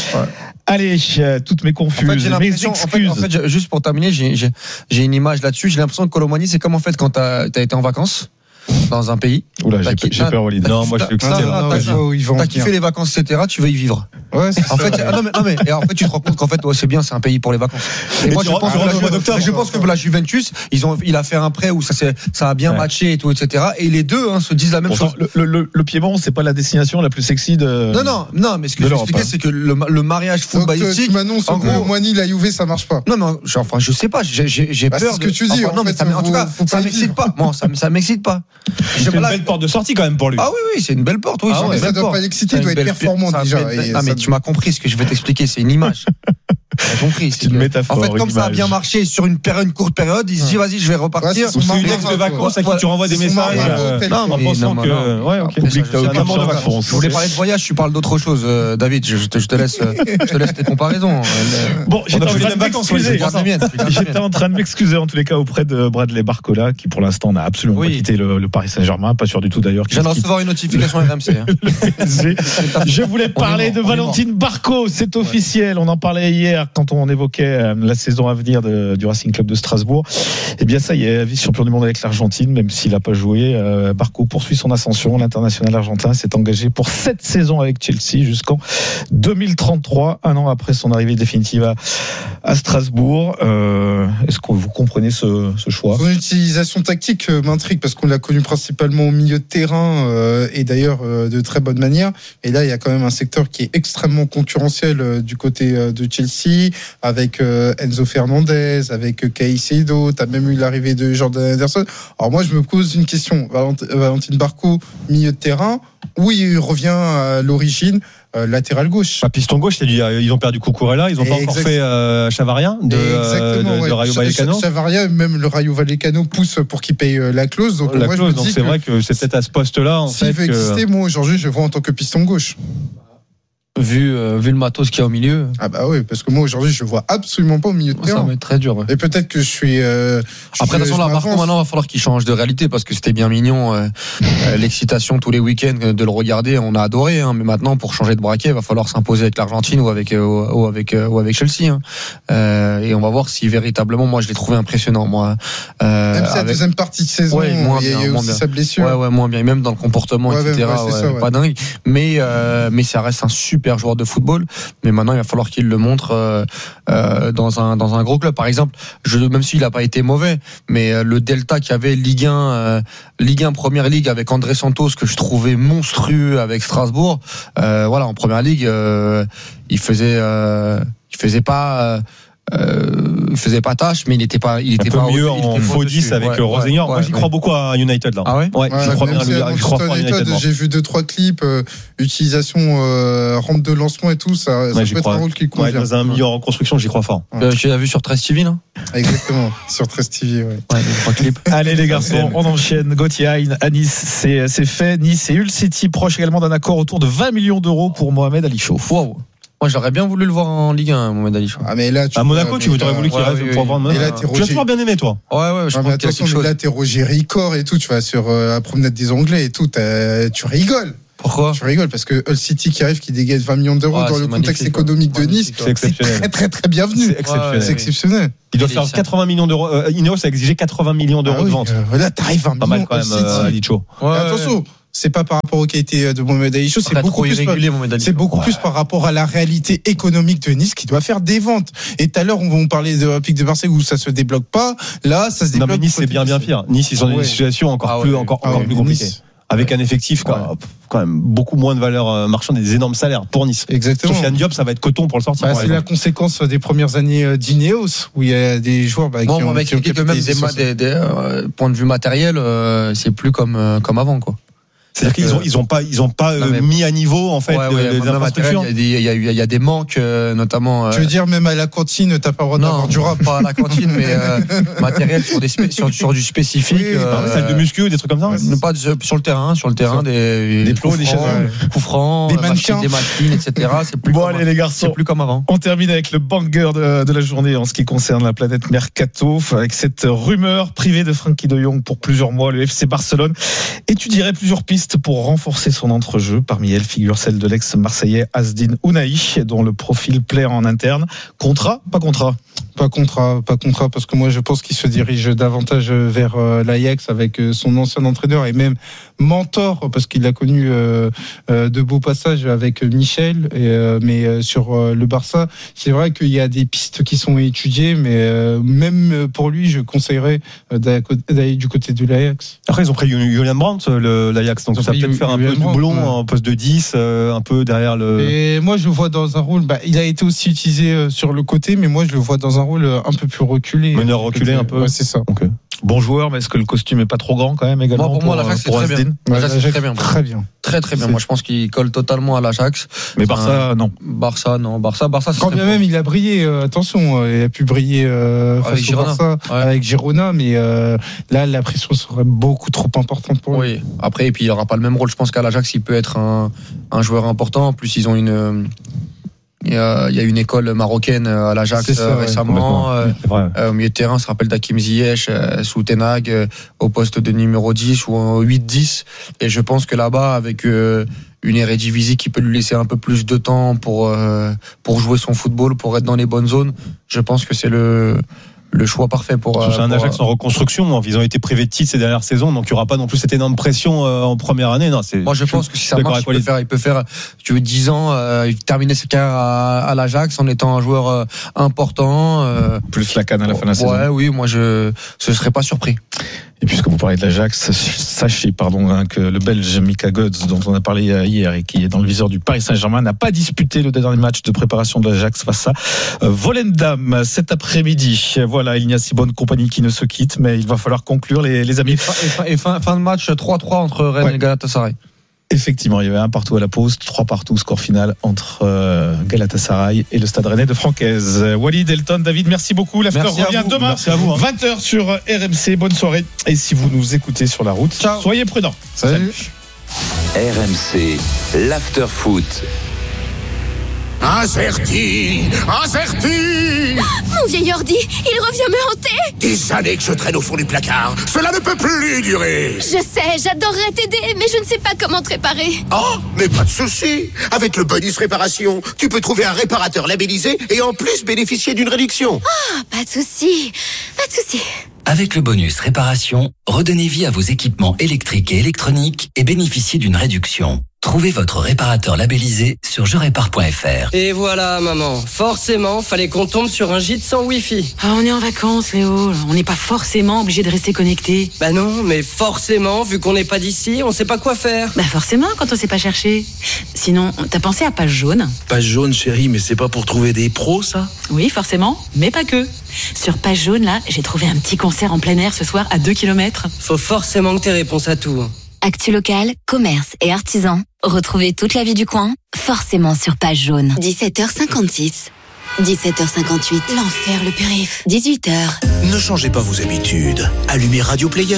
Allez, toutes mes confuses. En fait, j'ai l'impression, en fait, en fait, juste pour terminer, j'ai, j'ai, j'ai une image là-dessus. J'ai l'impression que Colomwani, c'est comme en fait quand t'as, t'as été en vacances dans un pays. Oula, j'ai, j'ai peur, Walid. Non, moi, je suis excité. T'as kiffé les vacances, et cetera. Tu veux y vivre. Ouais, c'est en fait, non mais, non mais, et en fait, tu te rends compte qu'en fait, ouais, c'est bien, c'est un pays pour les vacances. Et, et moi, je pense, ah, que, la, je pense que pour la Juventus, ils ont, il a fait un prêt où ça, c'est, ça a bien ouais. matché et tout, et cetera. Et les deux hein, se disent la même Pourtant, chose. Le, le, le Piémont, c'est pas la destination la plus sexy de. Non, non, non, mais ce que je expliquais, c'est que le, le mariage footballistique. Tu m'annonces en gros, Moini, la Juve, ça marche pas. Non, mais enfin, je sais pas, j'ai, j'ai, j'ai bah, peur. C'est ce que tu dis. Non, mais en tout cas, ça m'excite pas. Moi, ça, ça m'excite pas. C'est une belle porte de sortie quand même pour lui. Ah oui, oui, c'est une belle porte. Oui, ah ouais, ça doit pas l'exciter, il doit être performant déjà. Ah mais tu m'as compris ce que je vais t'expliquer, c'est une image. T'as compris, c'est une métaphore. En fait, comme ça a bien marché sur une période, une courte période, il se dit vas-y, je vais repartir. C'est une ex de vacances à qui tu renvoies des messages en pensant que ouais, OK. C'est un amour de vacances. Je voulais parler de voyage, tu parles d'autre chose, David, je te je te laisse je te laisse tes comparaisons. Bon, j'étais en train de m'excuser. J'étais en train de m'excuser en tous les cas auprès de Bradley Barcola qui pour l'instant n'a absolument pas quitté le Paris Saint-Germain, pas sûr du tout d'ailleurs. Je viens de recevoir une notification R M C. Je voulais parler de Valentine Barco, c'est officiel, on en parlait hier quand on évoquait la saison à venir de, du Racing Club de Strasbourg. Eh bien ça y est, vice-champion du monde avec l'Argentine, même s'il n'a pas joué. Euh, Barco poursuit son ascension. L'international argentin s'est engagé pour sept saisons avec Chelsea jusqu'en deux mille trente-trois, un an après son arrivée définitive à, à Strasbourg. Euh, est-ce que vous comprenez ce, ce choix? Son utilisation tactique m'intrigue parce qu'on l'a connu principalement au milieu de terrain euh, et d'ailleurs euh, de très bonne manière. Et là, il y a quand même un secteur qui est extrêmement concurrentiel euh, du côté euh, de Chelsea, avec euh, Enzo Fernandez, avec euh, Caicedo. T'as même eu l'arrivée de Jordan Henderson. Alors moi, je me pose une question. Valent- Valentine Barco, milieu de terrain, où il revient à l'origine, euh, latéral gauche. Ah, piston gauche, c'est-à-dire ils ont perdu Cucurella, ils n'ont pas encore fait euh, Chavaria de, euh, de, ouais. de Rayo Vallecano. Chavaria, même le Rayo Vallecano pousse pour qu'il paye la clause. Donc la moi, clause, je me donc dis c'est que vrai que c'est peut-être à ce poste-là en s'il fait. veut que... exister, moi aujourd'hui, je le vois en tant que piston gauche. Vu, euh, vu le matos qu'il y a au milieu. Ah bah oui, parce que moi aujourd'hui je le vois absolument pas au milieu de terrain. Ça va être très dur. Ouais. Et peut-être que je suis. Euh, je Après, de toute façon, là, Marco, maintenant, il va falloir qu'il change de réalité parce que c'était bien mignon, euh, euh, l'excitation tous les week-ends de le regarder, on a adoré. Hein, mais maintenant, pour changer de braquet, il va falloir s'imposer avec l'Argentine ou avec euh, ou avec euh, ou avec Chelsea. Hein. Euh, et on va voir si véritablement, moi, je l'ai trouvé impressionnant. Moi, euh, même si avec... la deuxième partie de saison, ouais, moins il y a, bien, il y a moins aussi bien. sa blessure. Ouais, ouais, moins bien, même dans le comportement, ouais, et cetera. Ouais, ouais, ça, ouais. Pas dingue. Mais euh, mais ça reste un super joueur de football. Mais maintenant, il va falloir qu'il le montre euh, euh, dans un dans un gros club. Par exemple, je, même s'il n'a pas été mauvais, mais euh, le delta qu'il y avait Ligue un, euh, Ligue un Première Ligue avec André Santos que je trouvais monstrueux avec Strasbourg. Euh, voilà, en Première Ligue, euh, il faisait euh, il faisait pas. Euh, Euh, il faisait pas tâche, mais il était pas, il était un peu pas mieux au, il en était faux dix dessus. avec ouais, Rosinger. ouais, Moi, ouais, j'y ouais. crois beaucoup à United là. Ah ouais, ouais, Ouais, j'y crois même bien. si à Je crois Manchester fort à United. United, moi. j'ai vu deux trois clips, euh, utilisation euh, rampe de lancement et tout, ça, ça Ouais, peut j'y être crois. un rôle qui Ouais, convient. dans un milieu en reconstruction, j'y crois fort. Euh, Tu l'as vu sur treize T V, non? Exactement, sur treize T V, ouais. Ouais, les trois clips. Allez les garçons, on enchaîne. Gauthier Hein à Nice, c'est, c'est fait. Nice et Hull City proche également d'un accord autour de vingt millions d'euros pour Mohamed Ali Chauf. Wow. Moi, j'aurais bien voulu le voir en Ligue un, Mohamed Ali. Ah, mais là, tu À Monaco, vois, tu mais t'aurais là- voulu qu'il ouais, reste oui, pour oui. vendre. Et là, t'es Tu as Roger. toujours bien aimé, toi. Ouais, ouais, je Non, mais pense qu'il y a attention, quelque mais chose. là, t'es Roger Ricor et tout, tu vas sur euh, la promenade des Anglais et tout, t'as- tu rigoles. Pourquoi? Tu rigoles parce que Hull City qui arrive, qui dégage vingt millions d'euros Ouais, dans c'est le contexte magnifique, économique ouais. de Nice. C'est C'est exceptionnel. très, très, très bienvenu. C'est exceptionnel. Ouais, C'est ouais. exceptionnel. Il doit Il est faire ça. quatre-vingts millions d'euros. Euh, Ineos a exigé quatre-vingts millions d'euros Ah oui, de vente. euh, là, t'arrives à un Pas million mal quand Hull même, City. euh, Ali Cho. Mais attention, c'est pas par rapport aux qualités de Mohamed Ali Chauf, c'est Après, beaucoup trop plus par- irrégulier, Mohamed Ali. C'est beaucoup Ouais. plus par rapport à la réalité économique de Nice qui doit faire des ventes. Et tout à l'heure, on va parler de l'Olympique de Marseille où ça se débloque pas. Là, ça se Non, débloque. mais Nice, c'est bien, bien pire. Nice, ils sont dans Ouais. une situation encore Ah ouais, plus, ouais. encore, Ah encore ouais, plus compliquée. Nice. Avec un effectif, quand, Ouais. quand même, beaucoup moins de valeur euh, marchande et des énormes salaires pour Nice. Exactement. Sofiane Diop, ça va être coton pour le sortir. Bah, par c'est la exemple. conséquence des premières années euh, d'Ineos où il y a des joueurs bah, Moi, qui on ont m'a qui ont expliqué que même capitalisé des, sur ma- ça. des, des euh, points de vue matériel, euh, c'est plus comme, euh, comme avant, quoi. C'est-à-dire qu'ils ont, ils ont pas, ils ont pas Non, euh, mais- mis à niveau, en fait, Ouais, le- ouais, les même matériel, infrastructures. Il y a des, il y a, il y a des manques, euh, notamment. Tu euh, veux dire, même à la cantine, t'as pas le droit non, d'avoir du rap. pas à la cantine, mais euh, matériel sur, des spé- sur, sur du spécifique. Oui, euh, Par exemple, salle de muscu, des trucs comme ça. Ouais, ne pas de- sur le terrain, sur le terrain, des, Des coups plots, des francs, chaises. coups francs, Des euh, machines, mannequins. des machines, et cetera. C'est plus, Bon, comme, allez les c'est garçons. plus comme avant. On termine avec le banger de, de la journée en ce qui concerne la planète Mercato, avec cette rumeur privée de Frenkie de Jong pour plusieurs mois. Le F C Barcelone étudierait plusieurs pistes pour renforcer son entrejeu. Parmi elles figure celle de l'ex-marseillais Asdin Ounahi, dont le profil plaît en interne. Contrat, pas contrat? Pas contrat, pas contrat, parce que moi je pense qu'il se dirige davantage vers euh, l'Ajax avec euh, son ancien entraîneur et même mentor, parce qu'il a connu euh, euh, de beaux passages avec Michel, et, euh, mais euh, sur euh, le Barça, c'est vrai qu'il y a des pistes qui sont étudiées, mais euh, même pour lui, je conseillerais euh, d'aller d'aller du côté de l'Ajax. Après, ils ont pris Julian Brandt, le- l'Ajax, donc Ils ont ça va pris peut-être faire un peu Julian Brandt, doublon ouais. en poste de dix, euh, un peu derrière le. Et moi, je le vois dans un rôle. Bah, il a été aussi utilisé euh, sur le côté, mais moi, je le vois dans un rôle euh, un peu plus reculé. Meneur reculé un peu. Ouais, c'est ça. Ok. Bon joueur, mais est-ce que le costume est pas trop grand quand même également Moi, pour moi, pour, l'Ajax, c'est pour très bien. Asdin? L'Ajax, c'est très bien. Très bien. Très, très bien. C'est- Moi, je pense qu'il colle totalement à l'Ajax. Mais Barça, non. Barça, non. Barça, Barça, c'est Quand très bien bon. même il a brillé, euh, attention, euh, il a pu briller euh, Avec face au Girona. Barça, Ouais. avec Girona, mais euh, là la pression serait beaucoup trop importante pour lui. Oui. Après, et puis il n'aura pas le même rôle. Je pense qu'à l'Ajax, il peut être un, un joueur important. En plus, ils ont une. Il y a, il y a une école marocaine à l'Ajax C'est ça, euh, ouais, récemment. Euh, C'est vrai. euh, au milieu de terrain, on se rappelle d'Hakim Ziyech euh, sous Tenag euh, au poste de numéro dix ou en huit dix. Et je pense que là-bas, avec euh, une Eredivisie qui peut lui laisser un peu plus de temps pour euh, pour jouer son football, pour être dans les bonnes zones, je pense que c'est le le choix parfait pour. C'est un pour- Ajax en reconstruction. Ils ont été privés de titres ces dernières saisons, donc il n'y aura pas non plus cette énorme pression euh, en première année. Non, c'est. Moi, je pense que si ça d'accord marche, avec il peut Walid. faire, il peut faire, tu veux, dix ans, euh, terminer sa carrière à, à l'Ajax en étant un joueur euh, important. Euh, Plus la canne à la fin de la saison. ouais, oui, moi, je, ce serais pas surpris. Et puisque vous parlez de l'Ajax, sachez pardon hein, que le Belge Mika Götze, dont on a parlé hier et qui est dans le viseur du Paris Saint-Germain, n'a pas disputé le dernier match de préparation de l'Ajax face à euh, Volendam cet après-midi. Voilà, il n'y a si bonne compagnie qui ne se quitte, mais il va falloir conclure les, les amis. Et fin, et fin, fin de match trois trois entre Rennes Ouais. et Galatasaray. Effectivement, il y avait un partout à la pause, trois partout, score final entre euh, Galatasaray et le Stade Rennais de Francaise. Walid, Elton, David, merci beaucoup. L'after Merci à revient vous. demain, Merci à vous, hein. vingt heures sur R M C. Bonne soirée. Et si vous nous écoutez sur la route, Ciao. soyez prudents. Salut. R M C, l'after foot. Incerti, incerti. Mon vieil ordi, il revient me hanter. Des années que je traîne au fond du placard. Cela ne peut plus durer. Je sais, j'adorerais t'aider, mais je ne sais pas comment te réparer. Oh, mais pas de souci. Avec le bonus réparation, tu peux trouver un réparateur labellisé et en plus bénéficier d'une réduction. Ah, pas de souci, pas de souci. Avec le bonus réparation, redonnez vie à vos équipements électriques et électroniques et bénéficiez d'une réduction. Trouvez votre réparateur labellisé sur je répare point f r. Et voilà, maman. Forcément, fallait qu'on tombe sur un gîte sans Wi-Fi. Ah, on est en vacances, Léo. On n'est pas forcément obligé de rester connecté. Bah non, mais forcément, vu qu'on n'est pas d'ici, on sait pas quoi faire. Bah forcément, quand on sait pas chercher. Sinon, t'as pensé à Page Jaune ? Page Jaune, chérie, mais c'est pas pour trouver des pros, ça ? Oui, forcément, mais pas que. Sur Page Jaune, là, j'ai trouvé un petit concert en plein air ce soir à deux kilomètres. Faut forcément que t'aies réponse à tout. Actu locale, commerce et artisans. Retrouvez toute la vie du coin, forcément sur Page Jaune. dix-sept heures cinquante-six. dix-sept heures cinquante-huit. L'enfer, le périph. dix-huit heures. Ne changez pas vos habitudes. Allumez Radio Player.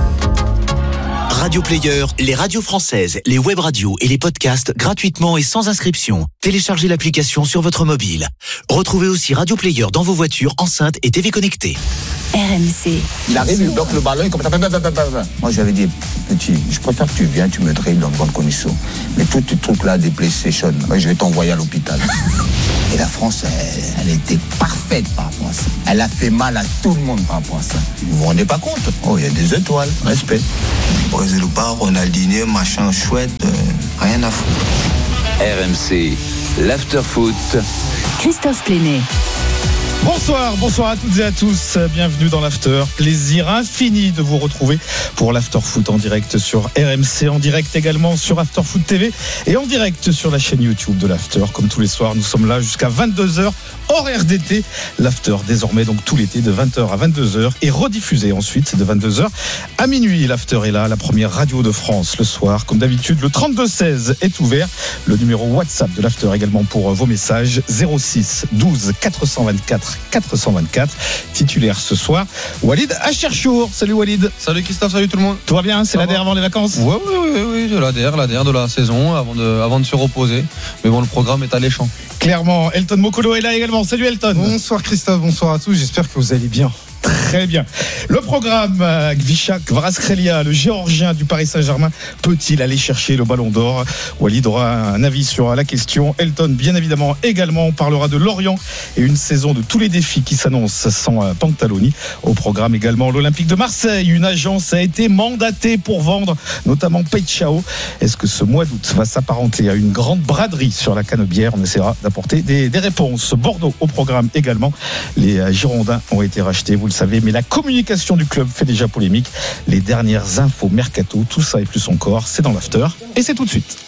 Radio Player, les radios françaises, les web radios et les podcasts gratuitement et sans inscription. Téléchargez l'application sur votre mobile. Retrouvez aussi Radio Player dans vos voitures, enceintes et T V connectées. R M C. Il arrive, il bloque le ballon, il commence à... Moi, j'avais dit, petit, je préfère que tu viennes, tu me dribbles dans de bonnes conditions. Mais tous tes trucs-là, des PlayStation, je vais t'envoyer à l'hôpital. Et la France, elle, elle était parfaite par rapport à ça. Elle a fait mal à tout le monde par rapport à ça. Vous vous rendez pas compte? Oh, il y a des étoiles, respect. Posez le bar, Ronaldinho, machin chouette, euh, rien à foutre. R M C, l'after-foot. Christophe Plénet. Bonsoir, bonsoir à toutes et à tous. Bienvenue dans l'After. Plaisir infini de vous retrouver pour l'After Foot en direct sur R M C, en direct également sur After Foot T V et en direct sur la chaîne YouTube de l'After. Comme tous les soirs, nous sommes là jusqu'à vingt-deux heures, horaire d'été. L'After désormais donc tout l'été de vingt heures à vingt-deux heures et rediffusé ensuite de vingt-deux heures à minuit. L'After est là, la première radio de France le soir. Comme d'habitude, le trente-deux seize est ouvert. Le numéro WhatsApp de l'After également pour vos messages. zéro six douze quatre cent vingt-quatre quatre cent vingt-quatre. Titulaire ce soir, Walid Acharchour. Salut Walid. Salut Christophe, salut tout le monde. Tout va bien? C'est l'A D R avant les vacances? Oui, oui, oui, oui, de l'A D R, l'A D R de la saison avant de, avant de se reposer. Mais bon, le programme est alléchant. Clairement, Elton Mokolo est là également. Salut Elton. Bonsoir Christophe, bonsoir à tous. J'espère que vous allez bien. Très bien. Le programme, Gvishak Kvaratskhelia, le Géorgien du Paris Saint-Germain, peut-il aller chercher le Ballon d'Or? Walid aura un avis sur la question. Elton, bien évidemment, également, on parlera de Lorient et une saison de tous les défis qui s'annoncent sans Pantaloni. Au programme également, l'Olympique de Marseille. Une agence a été mandatée pour vendre, notamment Peichao. Est-ce que ce mois d'août va s'apparenter à une grande braderie sur la Canebière? On essaiera d'apporter des, des réponses. Bordeaux au programme également. Les Girondins ont été rachetés, vous le savez, mais la communication du club fait déjà polémique. Les dernières infos mercato, tout ça et plus encore, c'est dans l'After et c'est tout de suite.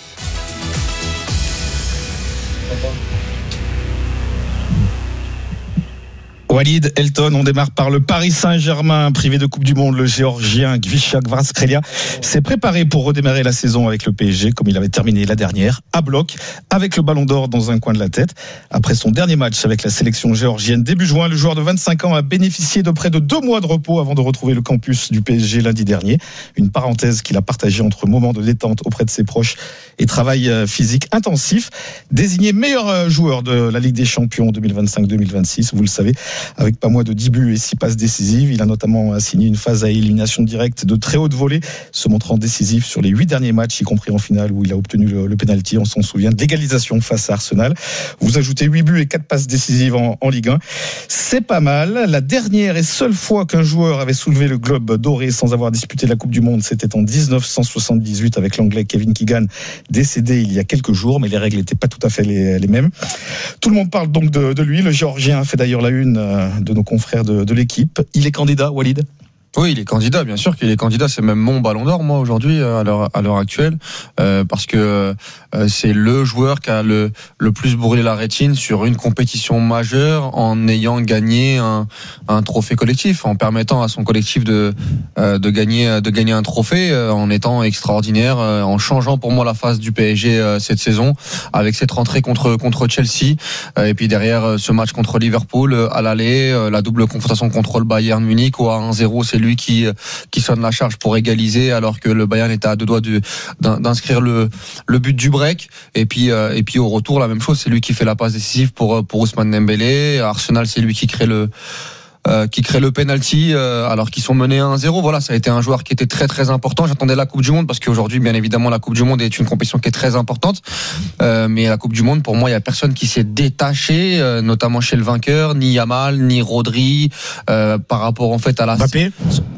Walid, Elton, on démarre par le Paris Saint-Germain, privé de Coupe du Monde. Le Géorgien Gvishak Kvaratskhelia s'est préparé pour redémarrer la saison avec le P S G, comme il avait terminé la dernière, à bloc, avec le Ballon d'Or dans un coin de la tête. Après son dernier match avec la sélection géorgienne début juin, le joueur de vingt-cinq ans a bénéficié de près de deux mois de repos avant de retrouver le campus du P S G lundi dernier. Une parenthèse qu'il a partagée entre moments de détente auprès de ses proches et travail physique intensif. Désigné meilleur joueur de la Ligue des Champions deux mille vingt-cinq deux mille vingt-six, vous le savez, avec pas moins de dix buts et six passes décisives. Il a notamment signé une phase à élimination directe de très haute volée, se montrant décisif sur les huit derniers matchs, y compris en finale où il a obtenu le, le pénalty, on s'en souvient, de l'égalisation face à Arsenal. Vous ajoutez huit buts et quatre passes décisives en, en Ligue un. C'est pas mal. La dernière et seule fois qu'un joueur avait soulevé le globe doré sans avoir disputé la Coupe du Monde, c'était en dix-neuf cent soixante-dix-huit avec l'Anglais Kevin Keegan, décédé il y a quelques jours, mais les règles n'étaient pas tout à fait les, les mêmes. Tout le monde parle donc de, de lui. Le Géorgien fait d'ailleurs la une de nos confrères de, de l'équipe. Il est candidat, Walid? Oui, il est candidat, bien sûr qu'il est candidat. C'est même mon Ballon d'Or, moi, aujourd'hui, à l'heure, à l'heure actuelle, euh, parce que euh, c'est le joueur qui a le, le plus brûlé la rétine sur une compétition majeure en ayant gagné un, un trophée collectif, en permettant à son collectif de, euh, de gagner, de gagner un trophée, euh, en étant extraordinaire, euh, en changeant pour moi la face du P S G euh, cette saison, avec cette rentrée contre, contre Chelsea, euh, et puis derrière euh, ce match contre Liverpool, euh, à l'aller, euh, la double confrontation contre le Bayern Munich, où à un zéro, c'est lui qui qui sonne la charge pour égaliser alors que le Bayern était à deux doigts de, d'inscrire le le but du break, et puis euh, et puis au retour la même chose, c'est lui qui fait la passe décisive pour pour Ousmane Dembélé. Arsenal, c'est lui qui crée le Euh, qui crée le penalty euh, alors qu'ils sont menés à un zéro. Voilà, ça a été un joueur qui était très très important. J'attendais la Coupe du Monde parce qu'aujourd'hui, bien évidemment, la Coupe du Monde est une compétition qui est très importante. Euh, mais la Coupe du Monde, pour moi, il y a personne qui s'est détaché, euh, notamment chez le vainqueur, ni Yamal, ni Rodri, euh, par rapport en fait à la. Mbappé.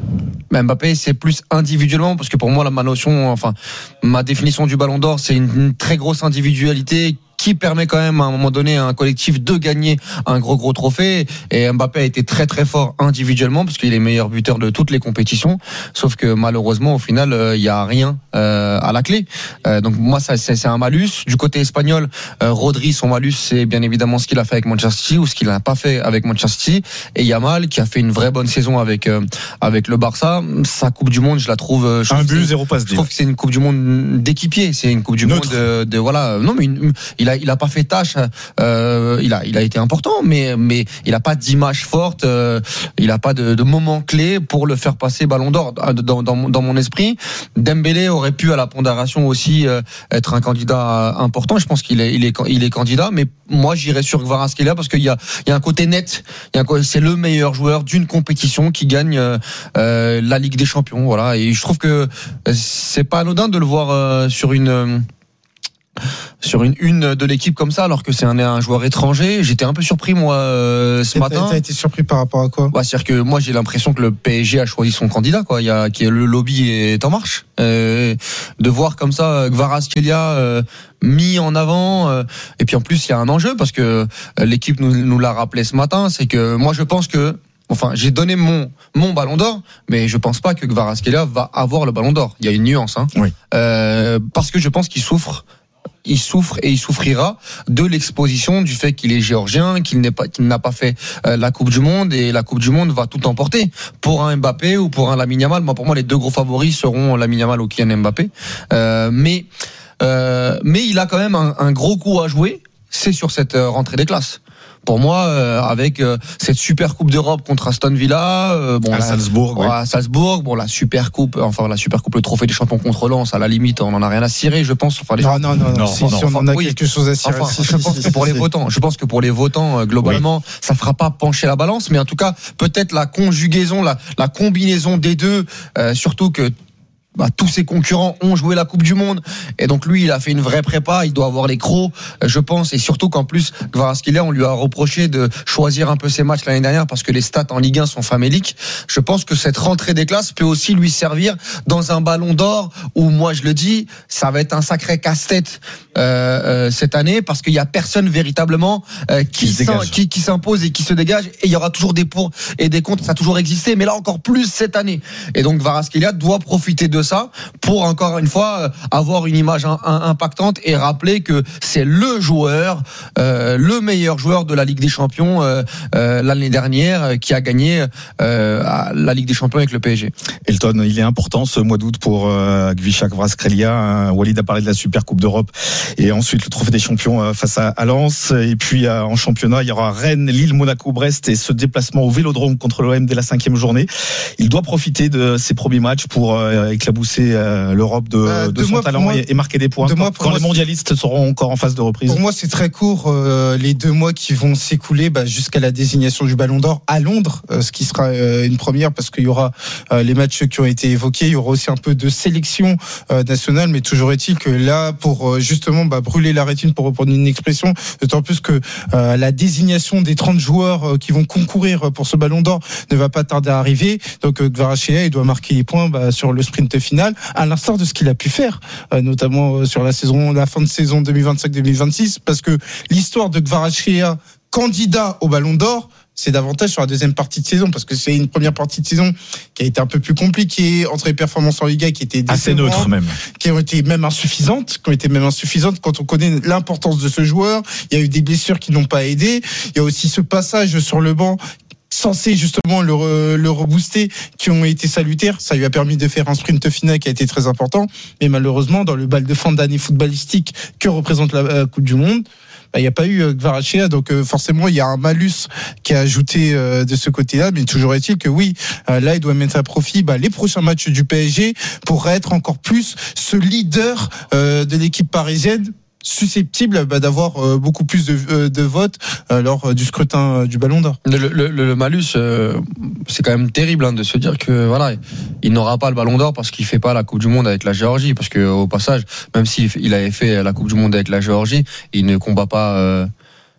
Mbappé, c'est plus individuellement, parce que pour moi, la ma notion, enfin, ma définition du Ballon d'Or, c'est une, une très grosse individualité qui permet quand même à un moment donné à un collectif de gagner un gros gros trophée. Et Mbappé a été très très fort individuellement parce qu'il est meilleur buteur de toutes les compétitions, sauf que malheureusement au final il euh, y a rien euh, à la clé. Euh, donc moi ça c'est, c'est un malus. Du côté espagnol, euh, Rodri, son malus c'est bien évidemment ce qu'il a fait avec Manchester City ou ce qu'il n'a pas fait avec Manchester City. Et Yamal qui a fait une vraie bonne saison avec euh, avec le Barça. Sa Coupe du Monde, je la trouve je un but zéro passe. Je trouve que c'est une Coupe du Monde d'équipier, c'est une Coupe du Neutre. Monde de, de voilà. Non mais une, il a il a pas fait tâche, euh, il a il a été important, mais mais il a pas d'image forte, euh, il a pas de, de moment clé pour le faire passer Ballon d'Or dans dans, dans mon esprit. Dembélé aurait pu à la pondération aussi euh, être un candidat important. Je pense qu'il est il est il est candidat, mais moi j'irais sur Kvaratskhelia parce qu'il y a il y a un côté net, il y a un, c'est le meilleur joueur d'une compétition qui gagne euh, euh, la Ligue des Champions, voilà. Et je trouve que c'est pas anodin de le voir euh, sur une euh, sur une une de l'équipe comme ça, alors que c'est un, un joueur étranger. J'étais un peu surpris moi euh, ce Et matin. T'as, t'as été surpris par rapport à quoi? Bah, c'est-à-dire que moi j'ai l'impression que le P S G a choisi son candidat, quoi. Il y a, qui est le lobby est en marche. Euh, de voir comme ça Kvaratskhelia euh, mis en avant, euh, et puis en plus il y a un enjeu parce que euh, l'équipe nous, nous l'a rappelé ce matin, c'est que moi je pense que Enfin, j'ai donné mon mon Ballon d'Or, mais je pense pas que Kvaratskhelia va avoir le Ballon d'Or. Il y a une nuance, hein. Oui. Euh, parce que je pense qu'il souffre. Il souffre et il souffrira de l'exposition du fait qu'il est géorgien, qu'il n'est pas, qu'il n'a pas fait euh, la Coupe du Monde, et la Coupe du Monde va tout emporter pour un Mbappé ou pour un Lamine Yamal. Moi, pour moi, les deux gros favoris seront Lamine Yamal ou Kylian Mbappé. Euh, mais euh, mais il a quand même un, un gros coup à jouer. C'est sur cette rentrée des classes. Pour moi, euh, avec euh, cette super coupe d'Europe contre Aston Villa, euh, bon, à la, Salzbourg, ouais. ouais. à Salzbourg, bon, la super coupe, enfin la super coupe, le trophée des champions contre Lens, à la limite, on en a rien à cirer, je pense. Enfin, les non, non, non, non, si, non, si non. on en a oui. quelque chose à cirer. Enfin, si, je si, pense si, que pour si, les si. votants, je pense que pour les votants, euh, globalement, oui. ça fera pas pencher la balance, mais en tout cas, peut-être la conjugaison, la, la combinaison des deux, euh, surtout que bah, tous ses concurrents ont joué la Coupe du Monde, et donc lui il a fait une vraie prépa, il doit avoir les crocs, je pense, et surtout qu'en plus Kvaratskhelia, on lui a reproché de choisir un peu ses matchs l'année dernière parce que les stats en Ligue un sont faméliques. Je pense que cette rentrée des classes peut aussi lui servir dans un Ballon d'Or où, moi je le dis, ça va être un sacré casse-tête euh, euh, cette année, parce qu'il y a personne véritablement euh, qui, qui, qui, qui s'impose et qui se dégage, et il y aura toujours des pour et des contre, ça a toujours existé, mais là encore plus cette année, et donc Kvaratskhelia doit profiter de ça pour encore une fois avoir une image un, un, impactante et rappeler que c'est le joueur, euh, le meilleur joueur de la Ligue des Champions euh, euh, l'année dernière, euh, qui a gagné euh, la Ligue des Champions avec le P S G. Elton, il est important ce mois d'août pour euh, Kvisha Kvaratskhelia. Hein. Walid a parlé de la Super Coupe d'Europe et ensuite le Trophée des Champions euh, face à, à Lens. Et puis euh, en championnat, il y aura Rennes, Lille, Monaco, Brest, et ce déplacement au Vélodrome contre l'O M dès la cinquième journée. Il doit profiter de ses premiers matchs pour euh, éclabousser euh, l'Europe de, euh, de, de son moi, talent moi, et, et marquer des points. Quand, quand les mondialistes seront encore en phase de reprise. Pour moi, c'est très court. Euh, les deux mois qui vont s'écouler bah, jusqu'à la désignation du Ballon d'Or à Londres, euh, ce qui sera euh, une première parce qu'il y aura euh, les matchs qui ont été évoqués. Il y aura aussi un peu de sélection euh, nationale, mais toujours est-il que là, pour euh, justement bah, brûler la rétine, pour reprendre une expression, d'autant plus que euh, la désignation des trente joueurs euh, qui vont concourir pour ce Ballon d'Or ne va pas tarder à arriver. Donc euh, Kvaratskhelia, il doit marquer les points bah, sur le sprint final, à l'instar de ce qu'il a pu faire, euh, notamment euh, sur la saison, la fin de saison deux mille vingt-cinq deux mille vingt-six, parce que l'histoire de Kvaratskhelia, candidat au Ballon d'Or, c'est davantage sur la deuxième partie de saison, parce que c'est une première partie de saison qui a été un peu plus compliquée, entre les performances en Liga qui étaient assez neutres même, qui ont été même insuffisantes, qui ont été même insuffisantes quand on connaît l'importance de ce joueur. Il y a eu des blessures qui n'ont pas aidé. Il y a aussi ce passage sur le banc censé justement le, re, le rebooster, qui ont été salutaires. Ça lui a permis de faire un sprint final qui a été très important, mais malheureusement dans le bal de fin d'année footballistique que représente la euh, Coupe du Monde, il n'y a pas eu euh, Kvaratskhelia, donc euh, forcément il y a un malus qui a ajouté euh, de ce côté-là, mais toujours est-il que oui, euh, là il doit mettre à profit bah, les prochains matchs du P S G pour être encore plus ce leader euh, de l'équipe parisienne, susceptible bah, d'avoir euh, beaucoup plus de, euh, de votes euh, lors euh, du scrutin euh, du Ballon d'Or. Le, le, le malus, euh, c'est quand même terrible hein, de se dire que voilà, il n'aura pas le Ballon d'Or parce qu'il fait pas la Coupe du Monde avec la Géorgie, parce que au passage, même s'il il avait fait la Coupe du Monde avec la Géorgie, il ne combat pas. Euh,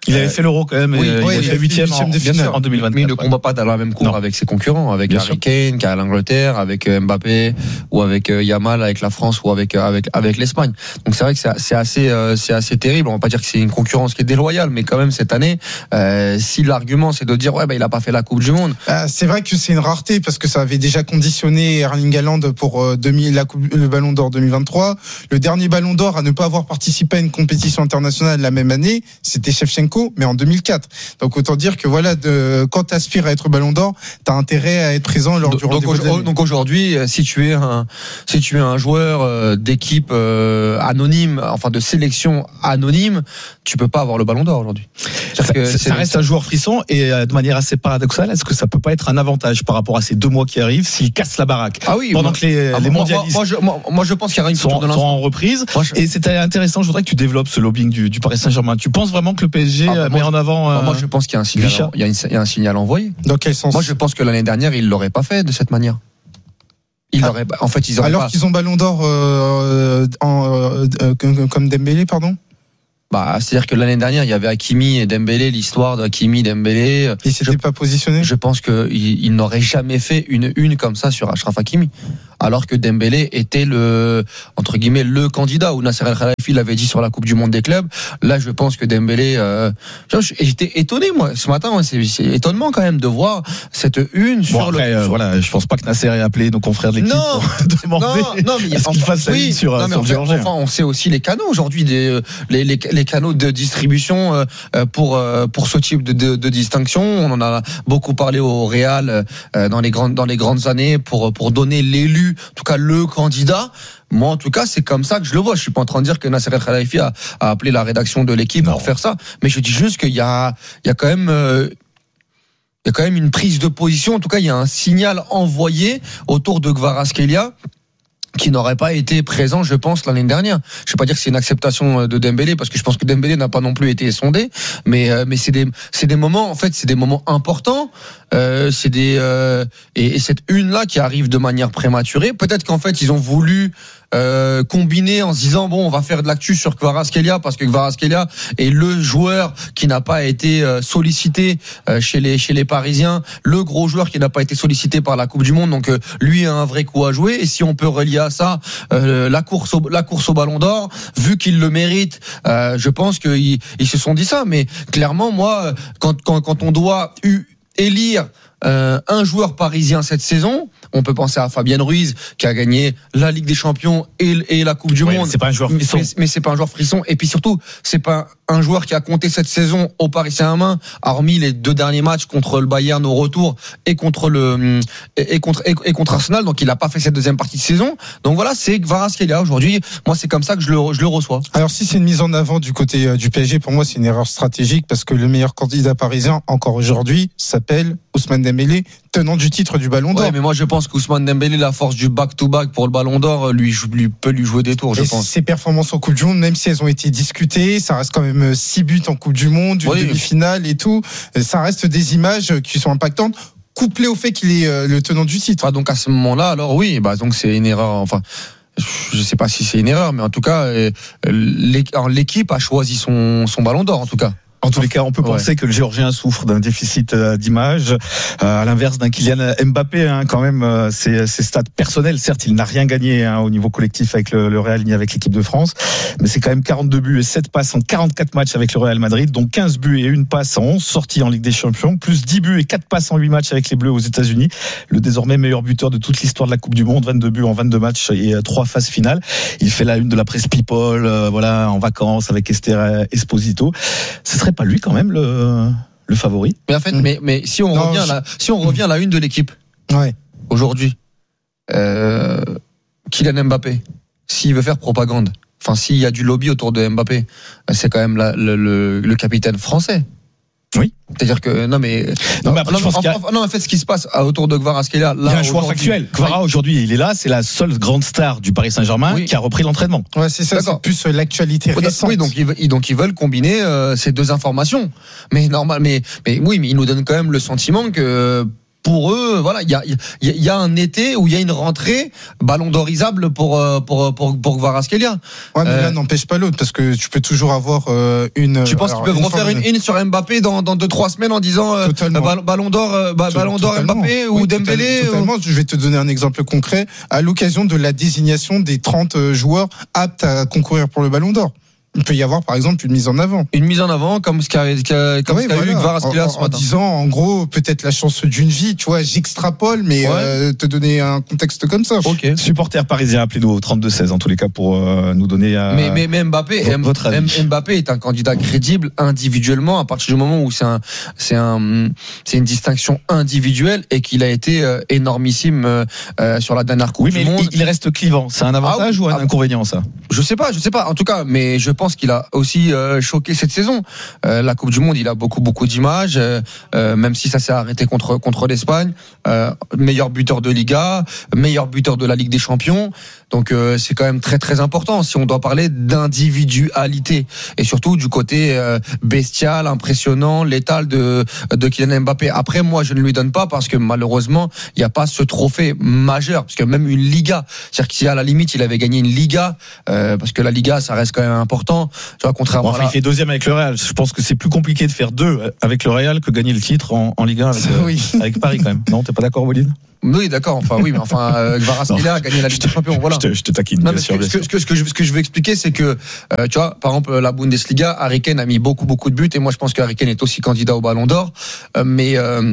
Il avait fait l'Euro quand même. Oui, il oui, a fait huitième en, de finale en deux mille vingt-quatre. Mais il ne combat pas dans la même cour non. avec ses concurrents, avec Bien Harry sûr. Kane, qui a l'Angleterre, avec Mbappé, ou avec Yamal, avec la France, ou avec avec avec l'Espagne. Donc c'est vrai que c'est, c'est assez euh, c'est assez terrible. On va pas dire que c'est une concurrence qui est déloyale, mais quand même cette année, euh, si l'argument c'est de dire ouais bah il a pas fait la Coupe du Monde. Euh, c'est vrai que c'est une rareté parce que ça avait déjà conditionné Erling Haaland pour euh, deux mille, la coupe, le Ballon d'Or deux mille vingt-trois. Le dernier Ballon d'Or à ne pas avoir participé à une compétition internationale la même année, c'était Shevchenko, mais en deux mille quatre. Donc autant dire que voilà, de, quand tu aspires à être Ballon d'Or, tu as intérêt à être présent lors donc, du rendez-vous donc, de l'année. donc aujourd'hui, si tu es un si tu es un joueur d'équipe euh, anonyme, enfin de sélection anonyme, tu peux pas avoir le Ballon d'Or aujourd'hui. Ça, que ça, ça reste un joueur frisson et de manière assez paradoxale, est-ce que ça peut pas être un avantage par rapport à ces deux mois qui arrivent s'il casse la baraque ah oui, pendant moi, que les, ah, les moi, mondialistes moi, moi, moi, moi je pense qu'il y aura une sont, culture de sont en reprise moi, je... et c'était intéressant. Je voudrais que tu développes ce lobbying du, du Paris Saint-Germain. Tu penses vraiment que le P S G ah, bah, met moi, en avant euh, moi je pense qu'il y a un signal, il y a, une, il y a un signal envoyé. Dans quel sens? Moi je pense que l'année dernière ils l'auraient pas fait de cette manière. Ils ah. l'auraient, en fait ils auraient alors pas... qu'ils ont Ballon d'Or euh, en, euh, euh, comme Dembélé, pardon. Bah, c'est-à-dire que l'année dernière, il y avait Hakimi et Dembélé, l'histoire d'Hakimi, Dembélé. Il s'était je, pas positionné. Je pense que il, il n'aurait jamais fait une une comme ça sur Achraf Hakimi, alors que Dembélé était le entre guillemets le candidat. Ou Nasser El Khelaifi l'avait dit sur la Coupe du Monde des clubs. Là, je pense que Dembélé. Euh, j'étais étonné moi ce matin. Ouais, c'est, c'est étonnement quand même de voir cette une bon, sur après, le. Euh, voilà, je pense pas que Nasser ait appelé nos confrères de l'équipe non, pour demander non, non, mais est-ce qu'il fasse la oui, une sur, non, sur le Géorgien. Enfin, on sait aussi les canaux aujourd'hui des les les les canaux de distribution euh, pour euh, pour ce type de, de, de distinction. On en a beaucoup parlé au Real euh, dans les grandes dans les grandes années pour pour donner l'élu, en tout cas le candidat. Moi, en tout cas, c'est comme ça que je le vois. Je suis pas en train de dire que Nasser El Khelaifi a, a appelé la rédaction de l'équipe non. pour faire ça, mais je dis juste qu'il y a il y a quand même euh, il y a quand même une prise de position. En tout cas, il y a un signal envoyé autour de Kvaratskhelia qui n'aurait pas été présent, je pense, l'année dernière. Je ne vais pas dire que c'est une acceptation de Dembélé, parce que je pense que Dembélé n'a pas non plus été sondé, mais euh, mais c'est des c'est des moments, en fait, c'est des moments importants. Euh, c'est des euh, et, et cette une là qui arrive de manière prématurée. Peut-être qu'en fait ils ont voulu euh, combiner en se disant bon, on va faire de l'actu sur Kvaratskhelia parce que Kvaratskhelia est le joueur qui n'a pas été euh, sollicité euh, chez les chez les Parisiens, le gros joueur qui n'a pas été sollicité par la Coupe du Monde. Donc euh, lui a un vrai coup à jouer. Et si on peut relier à ça euh, la course au, la course au Ballon d'Or, vu qu'il le mérite, euh, je pense qu'ils ils se sont dit ça. Mais clairement, moi, quand quand quand on doit eu élire euh, un joueur parisien cette saison, on peut penser à Fabien Ruiz qui a gagné la Ligue des Champions et, et la Coupe du ouais, Monde. C'est pas un joueur frisson. Mais, mais c'est pas un joueur frisson. Et puis surtout, c'est pas un joueur qui a compté cette saison au Paris Saint-Germain, hormis les deux derniers matchs contre le Bayern au retour et contre le et contre et, et contre Arsenal. Donc il a pas fait cette deuxième partie de saison. Donc voilà, c'est Kvaratskhelia aujourd'hui. Moi, c'est comme ça que je le je le reçois. Alors si c'est une mise en avant du côté euh, du P S G, pour moi, c'est une erreur stratégique parce que le meilleur candidat parisien encore aujourd'hui s'appelle Ousmane Dembélé, tenant du titre du Ballon d'Or. Ouais, mais moi je pense qu'Ousmane Dembélé, la force du back-to-back pour le Ballon d'Or, lui, lui peut lui jouer des tours, je et pense. Ses performances en Coupe du Monde, même si elles ont été discutées, ça reste quand même six buts en Coupe du Monde, une oui. demi-finale et tout. Ça reste des images qui sont impactantes, couplées au fait qu'il est le tenant du titre. Ah, donc à ce moment-là, alors oui, bah donc c'est une erreur. Enfin, je sais pas si c'est une erreur, mais en tout cas, l'équipe a choisi son son Ballon d'Or, en tout cas. En tous les cas, on peut penser ouais. que le Géorgien souffre d'un déficit d'image, euh, à l'inverse d'un Kylian Mbappé. Hein, quand même, euh, ses, ses stats personnels, certes, il n'a rien gagné hein, au niveau collectif avec le, le Real ni avec l'équipe de France, mais c'est quand même quarante-deux buts et sept passes en quarante-quatre matchs avec le Real Madrid, donc quinze buts et une passe en onze sorties en Ligue des Champions, plus dix buts et quatre passes en huit matchs avec les Bleus aux États-Unis. Le désormais meilleur buteur de toute l'histoire de la Coupe du Monde, vingt-deux buts en vingt-deux matchs et trois phases finales. Il fait la une de la presse People, euh, voilà, en vacances avec Esther Esposito. Ce serait pas lui quand même le le favori. Mais en fait, mmh. mais mais si on non, revient je... à la, si on revient à la une de l'équipe, ouais. aujourd'hui, euh, Kylian Mbappé, s'il veut faire propagande, enfin s'il y a du lobby autour de Mbappé, c'est quand même la, le, le le capitaine français. Oui. C'est-à-dire que non mais non mais après non, je pense en, qu'il y a... non en fait ce qui se passe autour de Kvaratskhelia, là il y a un choix factuel. Kvara aujourd'hui il est là, c'est la seule grande star du Paris Saint-Germain oui. qui a repris l'entraînement. Ouais c'est ça. D'accord. C'est plus l'actualité récente. Oui donc ils donc ils veulent combiner euh, ces deux informations. Mais normal mais mais oui mais ils nous donnent quand même le sentiment que pour eux, voilà, il y a, il y, y a un été où il y a une rentrée ballon d'orisable pour pour pour pour Kvaratskhelia. Ouais, mais euh, là n'empêche pas l'autre parce que tu peux toujours avoir euh, une. Tu penses alors, qu'ils peuvent une refaire une in sur Mbappé dans dans deux trois semaines en disant euh, ballon d'or euh, ballon d'or Mbappé oui, ou Dembélé totalement, ou... Je vais te donner un exemple concret à l'occasion de la désignation des trente joueurs aptes à concourir pour le ballon d'or. Il peut y avoir par exemple une mise en avant. Une mise en avant comme ce qu'a comme oui, ce qu'a voilà. eu Kvaratskhelia ce en, en matin. disant en gros peut-être la chance d'une vie, tu vois, j'extrapole mais ouais. euh, te donner un contexte comme ça. OK. Supporters parisiens, appelez-nous au trente-deux seize en tous les cas pour euh, nous donner euh, mais, mais mais Mbappé v- votre avis. Mbappé est un candidat crédible individuellement à partir du moment où c'est un c'est un c'est une distinction individuelle et qu'il a été euh, énormissime euh, sur la dernière Coupe oui, du mais Monde. Il, il reste clivant, c'est un avantage ah, ou un ah, inconvénient ça? Je sais pas, je sais pas en tout cas, mais je pense qu'il a aussi euh, choqué cette saison. Euh, la Coupe du Monde, il a beaucoup beaucoup d'images, euh, euh, même si ça s'est arrêté contre contre l'Espagne. Euh, meilleur buteur de Liga, meilleur buteur de la Ligue des Champions. Donc euh, c'est quand même très très important si on doit parler d'individualité et surtout du côté euh, bestial, impressionnant, létal de de Kylian Mbappé. Après moi je ne lui donne pas parce que malheureusement il n'y a pas ce trophée majeur parce que même une Liga, c'est-à-dire qu'à la limite il avait gagné une Liga euh, parce que la Liga ça reste quand même important. Tu vois contrairement bon, enfin, à la... il fait deuxième avec le Real. Je pense que c'est plus compliqué de faire deux avec le Real que gagner le titre en, en Ligue un avec, euh, oui. avec Paris quand même. Non, t'es pas d'accord, Walid? Oui, d'accord. Enfin, oui, mais enfin, euh, Kvaratskhelia a gagné la Ligue des Champions. Voilà. Je te, je te taquine. Non, bien mais sûr, ce, bien que, sûr. ce, que, ce, que je, ce que je veux expliquer, c'est que, euh, tu vois, par exemple, la Bundesliga, Harry Kane a mis beaucoup, beaucoup de buts, et moi, je pense que Harry Kane est aussi candidat au Ballon d'Or, euh, mais. Euh,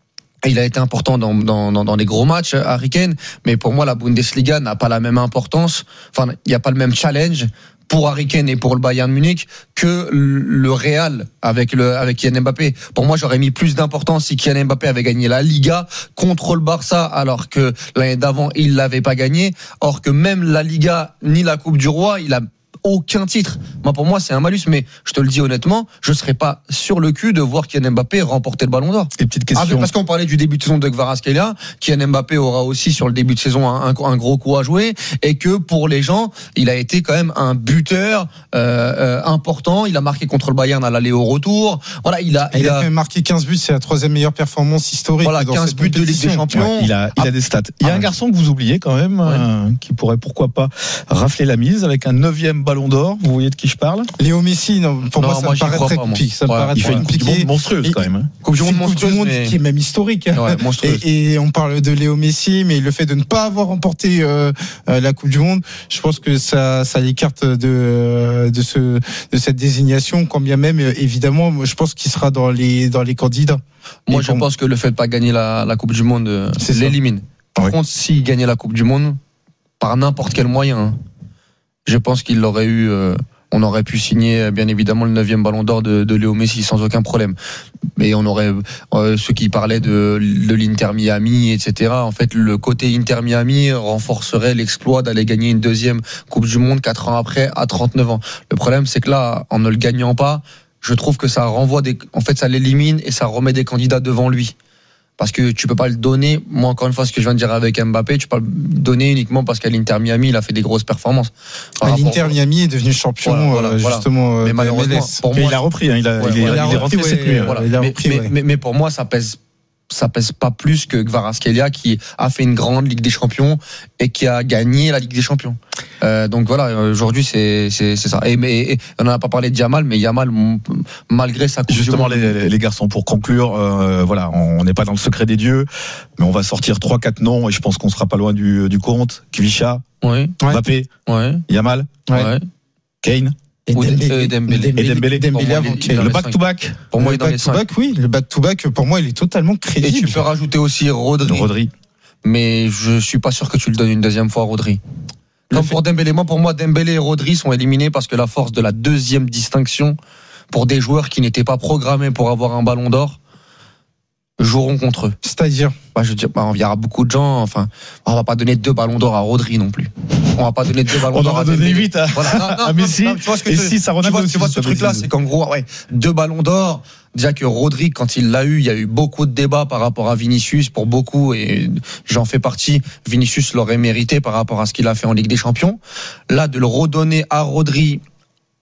il a été important dans, dans, dans, dans les gros matchs, Harry Kane, mais pour moi, la Bundesliga n'a pas la même importance. Enfin, il n'y a pas le même challenge pour Harry Kane et pour le Bayern Munich que le Real avec le avec Kylian Mbappé. Pour moi, j'aurais mis plus d'importance si Kylian Mbappé avait gagné la Liga contre le Barça, alors que l'année d'avant il l'avait pas gagné. Or que même la Liga ni la Coupe du Roi, il a aucun titre. Moi, pour moi, c'est un malus, mais je te le dis honnêtement, je serais pas sur le cul de voir Kylian Mbappé remporter le Ballon d'Or. Des petites questions. Ah, parce qu'on parlait du début de saison de Kvaratskhelia, Kylian Mbappé aura aussi sur le début de saison un, un, un gros coup à jouer, et que pour les gens, il a été quand même un buteur euh, euh, important. Il a marqué contre le Bayern à l'aller au retour. Voilà, il a, il, il a, a quand même marqué quinze buts, c'est la troisième meilleure performance historique. Voilà, dans quinze cette buts de Ligue des Champions. Ouais, il a, il a des stats. Il y a ah, un garçon que vous oubliez quand même, ouais. euh, qui pourrait pourquoi pas rafler la mise avec un neuvième Ballon d'Or. Vous voyez de qui je parle? Léo Messi, non, pour non, moi, ça moi, me paraît très compliqué. Ça me ouais, paraît il très fait une Coupe du Monde monstrueuse quand même. Hein. Coupe du Monde monstrueuse, monstrueuse, mais... qui est même historique. Ouais, et, et on parle de Léo Messi, mais le fait de ne pas avoir remporté euh, la Coupe du Monde, je pense que ça, ça l'écarte de de ce de cette désignation. Quand bien même, évidemment, je pense qu'il sera dans les dans les candidats. Moi, et je pense que le fait de pas gagner la, la Coupe du Monde l'élimine. Par ouais. contre, s'il gagnait la Coupe du Monde par n'importe quel moyen, hein, je pense qu'il l'aurait eu. Euh, on aurait pu signer bien évidemment le neuvième Ballon d'Or de, de Léo Messi sans aucun problème. Mais on aurait euh, ceux qui parlaient de, de l'Inter Miami, et cetera. En fait, le côté Inter Miami renforcerait l'exploit d'aller gagner une deuxième Coupe du Monde quatre ans après, à trente-neuf ans. Le problème, c'est que là, en ne le gagnant pas, je trouve que ça renvoie des, en fait, ça l'élimine et ça remet des candidats devant lui. Parce que tu peux pas le donner. Moi, encore une fois, ce que je viens de dire avec Mbappé, tu peux pas le donner uniquement parce qu'à l'Inter Miami, il a fait des grosses performances. À l'Inter Miami est devenu champion, voilà, voilà, justement. Voilà. Mais malheureusement, pour moi, il a repris. Hein, il a, ouais, il est, voilà, il est rentré ouais, cette nuit. Voilà, ouais. il a mais, repris, mais, ouais. mais, mais pour moi, ça pèse. Ça pèse pas plus que Kvaratskhelia qui a fait une grande Ligue des Champions et qui a gagné la Ligue des Champions. Euh, donc voilà, aujourd'hui c'est c'est c'est ça. Et mais et, on n'en a pas parlé de Yamal, mais Yamal malgré sa coupe justement les, les garçons pour conclure, euh, voilà, on n'est pas dans le secret des dieux, mais on va sortir trois quatre noms et je pense qu'on sera pas loin du du compte. Kvisha, oui. Mbappé, ouais. Yamal, ouais. Kane. Et Dembélé, Dembélé, et Dembélé, Dembélé avant Kane. Le back-to-back. Pour moi, le il est dans les cinq. Back-to-back, oui. Le back-to-back, pour moi, il est totalement crédible. Et tu peux rajouter aussi Rodri. Rodri. Mais je suis pas sûr que tu le donnes une deuxième fois, Rodri. Comme pour Dembélé, moi, pour moi, Dembélé et Rodri sont éliminés parce que la force de la deuxième distinction pour des joueurs qui n'étaient pas programmés pour avoir un ballon d'or joueront contre eux. C'est-à-dire bah, je veux dire, bah, il y aura beaucoup de gens. Enfin, on va pas donner deux ballons d'or à Rodri non plus. On va pas donner deux ballons on d'or en à donner huit à, voilà. non, non, à Messi. Non, non, tu vois ce que et tu, six à Ronaldo. Tu vois, tu vois ce truc-là, c'est qu'en gros, ouais, deux ballons d'or. Déjà que Rodri, quand il l'a eu, il y a eu beaucoup de débats par rapport à Vinicius pour beaucoup, et j'en fais partie. Vinicius l'aurait mérité par rapport à ce qu'il a fait en Ligue des Champions. Là, de le redonner à Rodri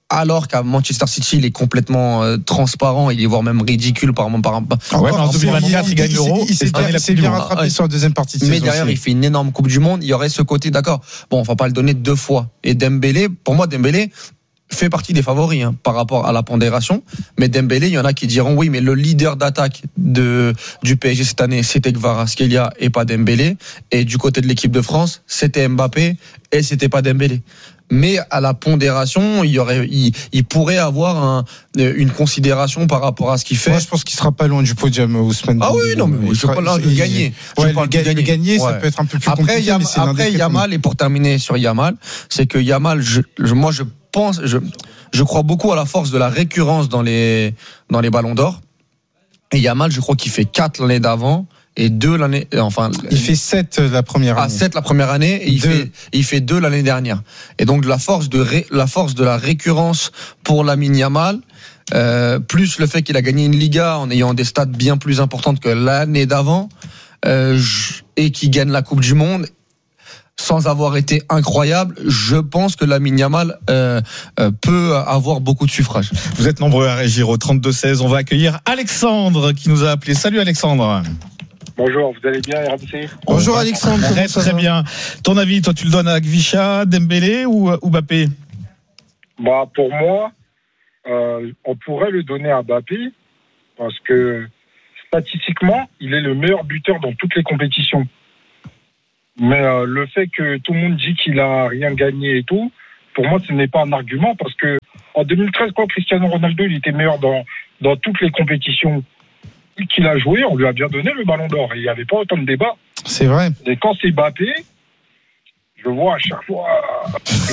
alors qu'à Manchester City, il est complètement euh, transparent, il est voire même ridicule par par, par ah ouais, mais en deux mille vingt-quatre, il gagne l'Euro. Il s'est bien, s'est bien rattrapé ah, sur la deuxième partie de mais saison. Derrière, aussi. il fait une énorme Coupe du Monde. Il y aurait ce côté, d'accord. Bon, on va pas le donner deux fois. Et Dembélé, pour moi, Dembélé fait partie des favoris hein, par rapport à la pondération. Mais Dembélé, il y en a qui diront oui, mais le leader d'attaque de du P S G cette année, c'était Kvaratskhelia et pas Dembélé. Et du côté de l'équipe de France, c'était Mbappé et c'était pas Dembélé. Mais à la pondération, il y aurait, il, il pourrait avoir un, une considération par rapport à ce qu'il fait. Moi, je pense qu'il sera pas loin du podium, Ousmane. Ah oui, non, mais je parle là de gagner. Je ouais, parle de gagner. gagner, ça ouais. peut être un peu plus après, compliqué. Yam, mais c'est après Yamal, et pour terminer sur Yamal, c'est que Yamal, je, je, moi, je pense, je, je crois beaucoup à la force de la récurrence dans les, dans les ballons d'or. Et Yamal, je crois qu'il fait quatre l'année d'avant. Et deux l'année, enfin. Il fait sept la première année. Ah, sept la première année, et il deux. fait, il fait deux l'année dernière. Et donc, la force de ré, la force de la récurrence pour Lamine Yamal, euh, plus le fait qu'il a gagné une Liga en ayant des stats bien plus importantes que l'année d'avant, euh, et qu'il gagne la Coupe du Monde, sans avoir été incroyable, je pense que Lamine Yamal euh, euh, peut avoir beaucoup de suffrages. Vous êtes nombreux à réagir au trente-deux seize. On va accueillir Alexandre qui nous a appelé. Salut Alexandre. Bonjour, vous allez bien, R M C ? Bonjour Alexandre. Très très bien. Ton avis, toi tu le donnes à Kvisha, Dembélé ou, ou Mbappé ? Bah pour moi, euh, on pourrait le donner à Mbappé parce que statistiquement, il est le meilleur buteur dans toutes les compétitions. Mais euh, le fait que tout le monde dit qu'il a rien gagné et tout, pour moi, ce n'est pas un argument parce que en deux mille treize, quand Cristiano Ronaldo il était meilleur dans dans toutes les compétitions qu'il a joué, on lui a bien donné le ballon d'or. Et il n'y avait pas autant de débat. C'est vrai. Et quand c'est Mbappé, je vois à chaque fois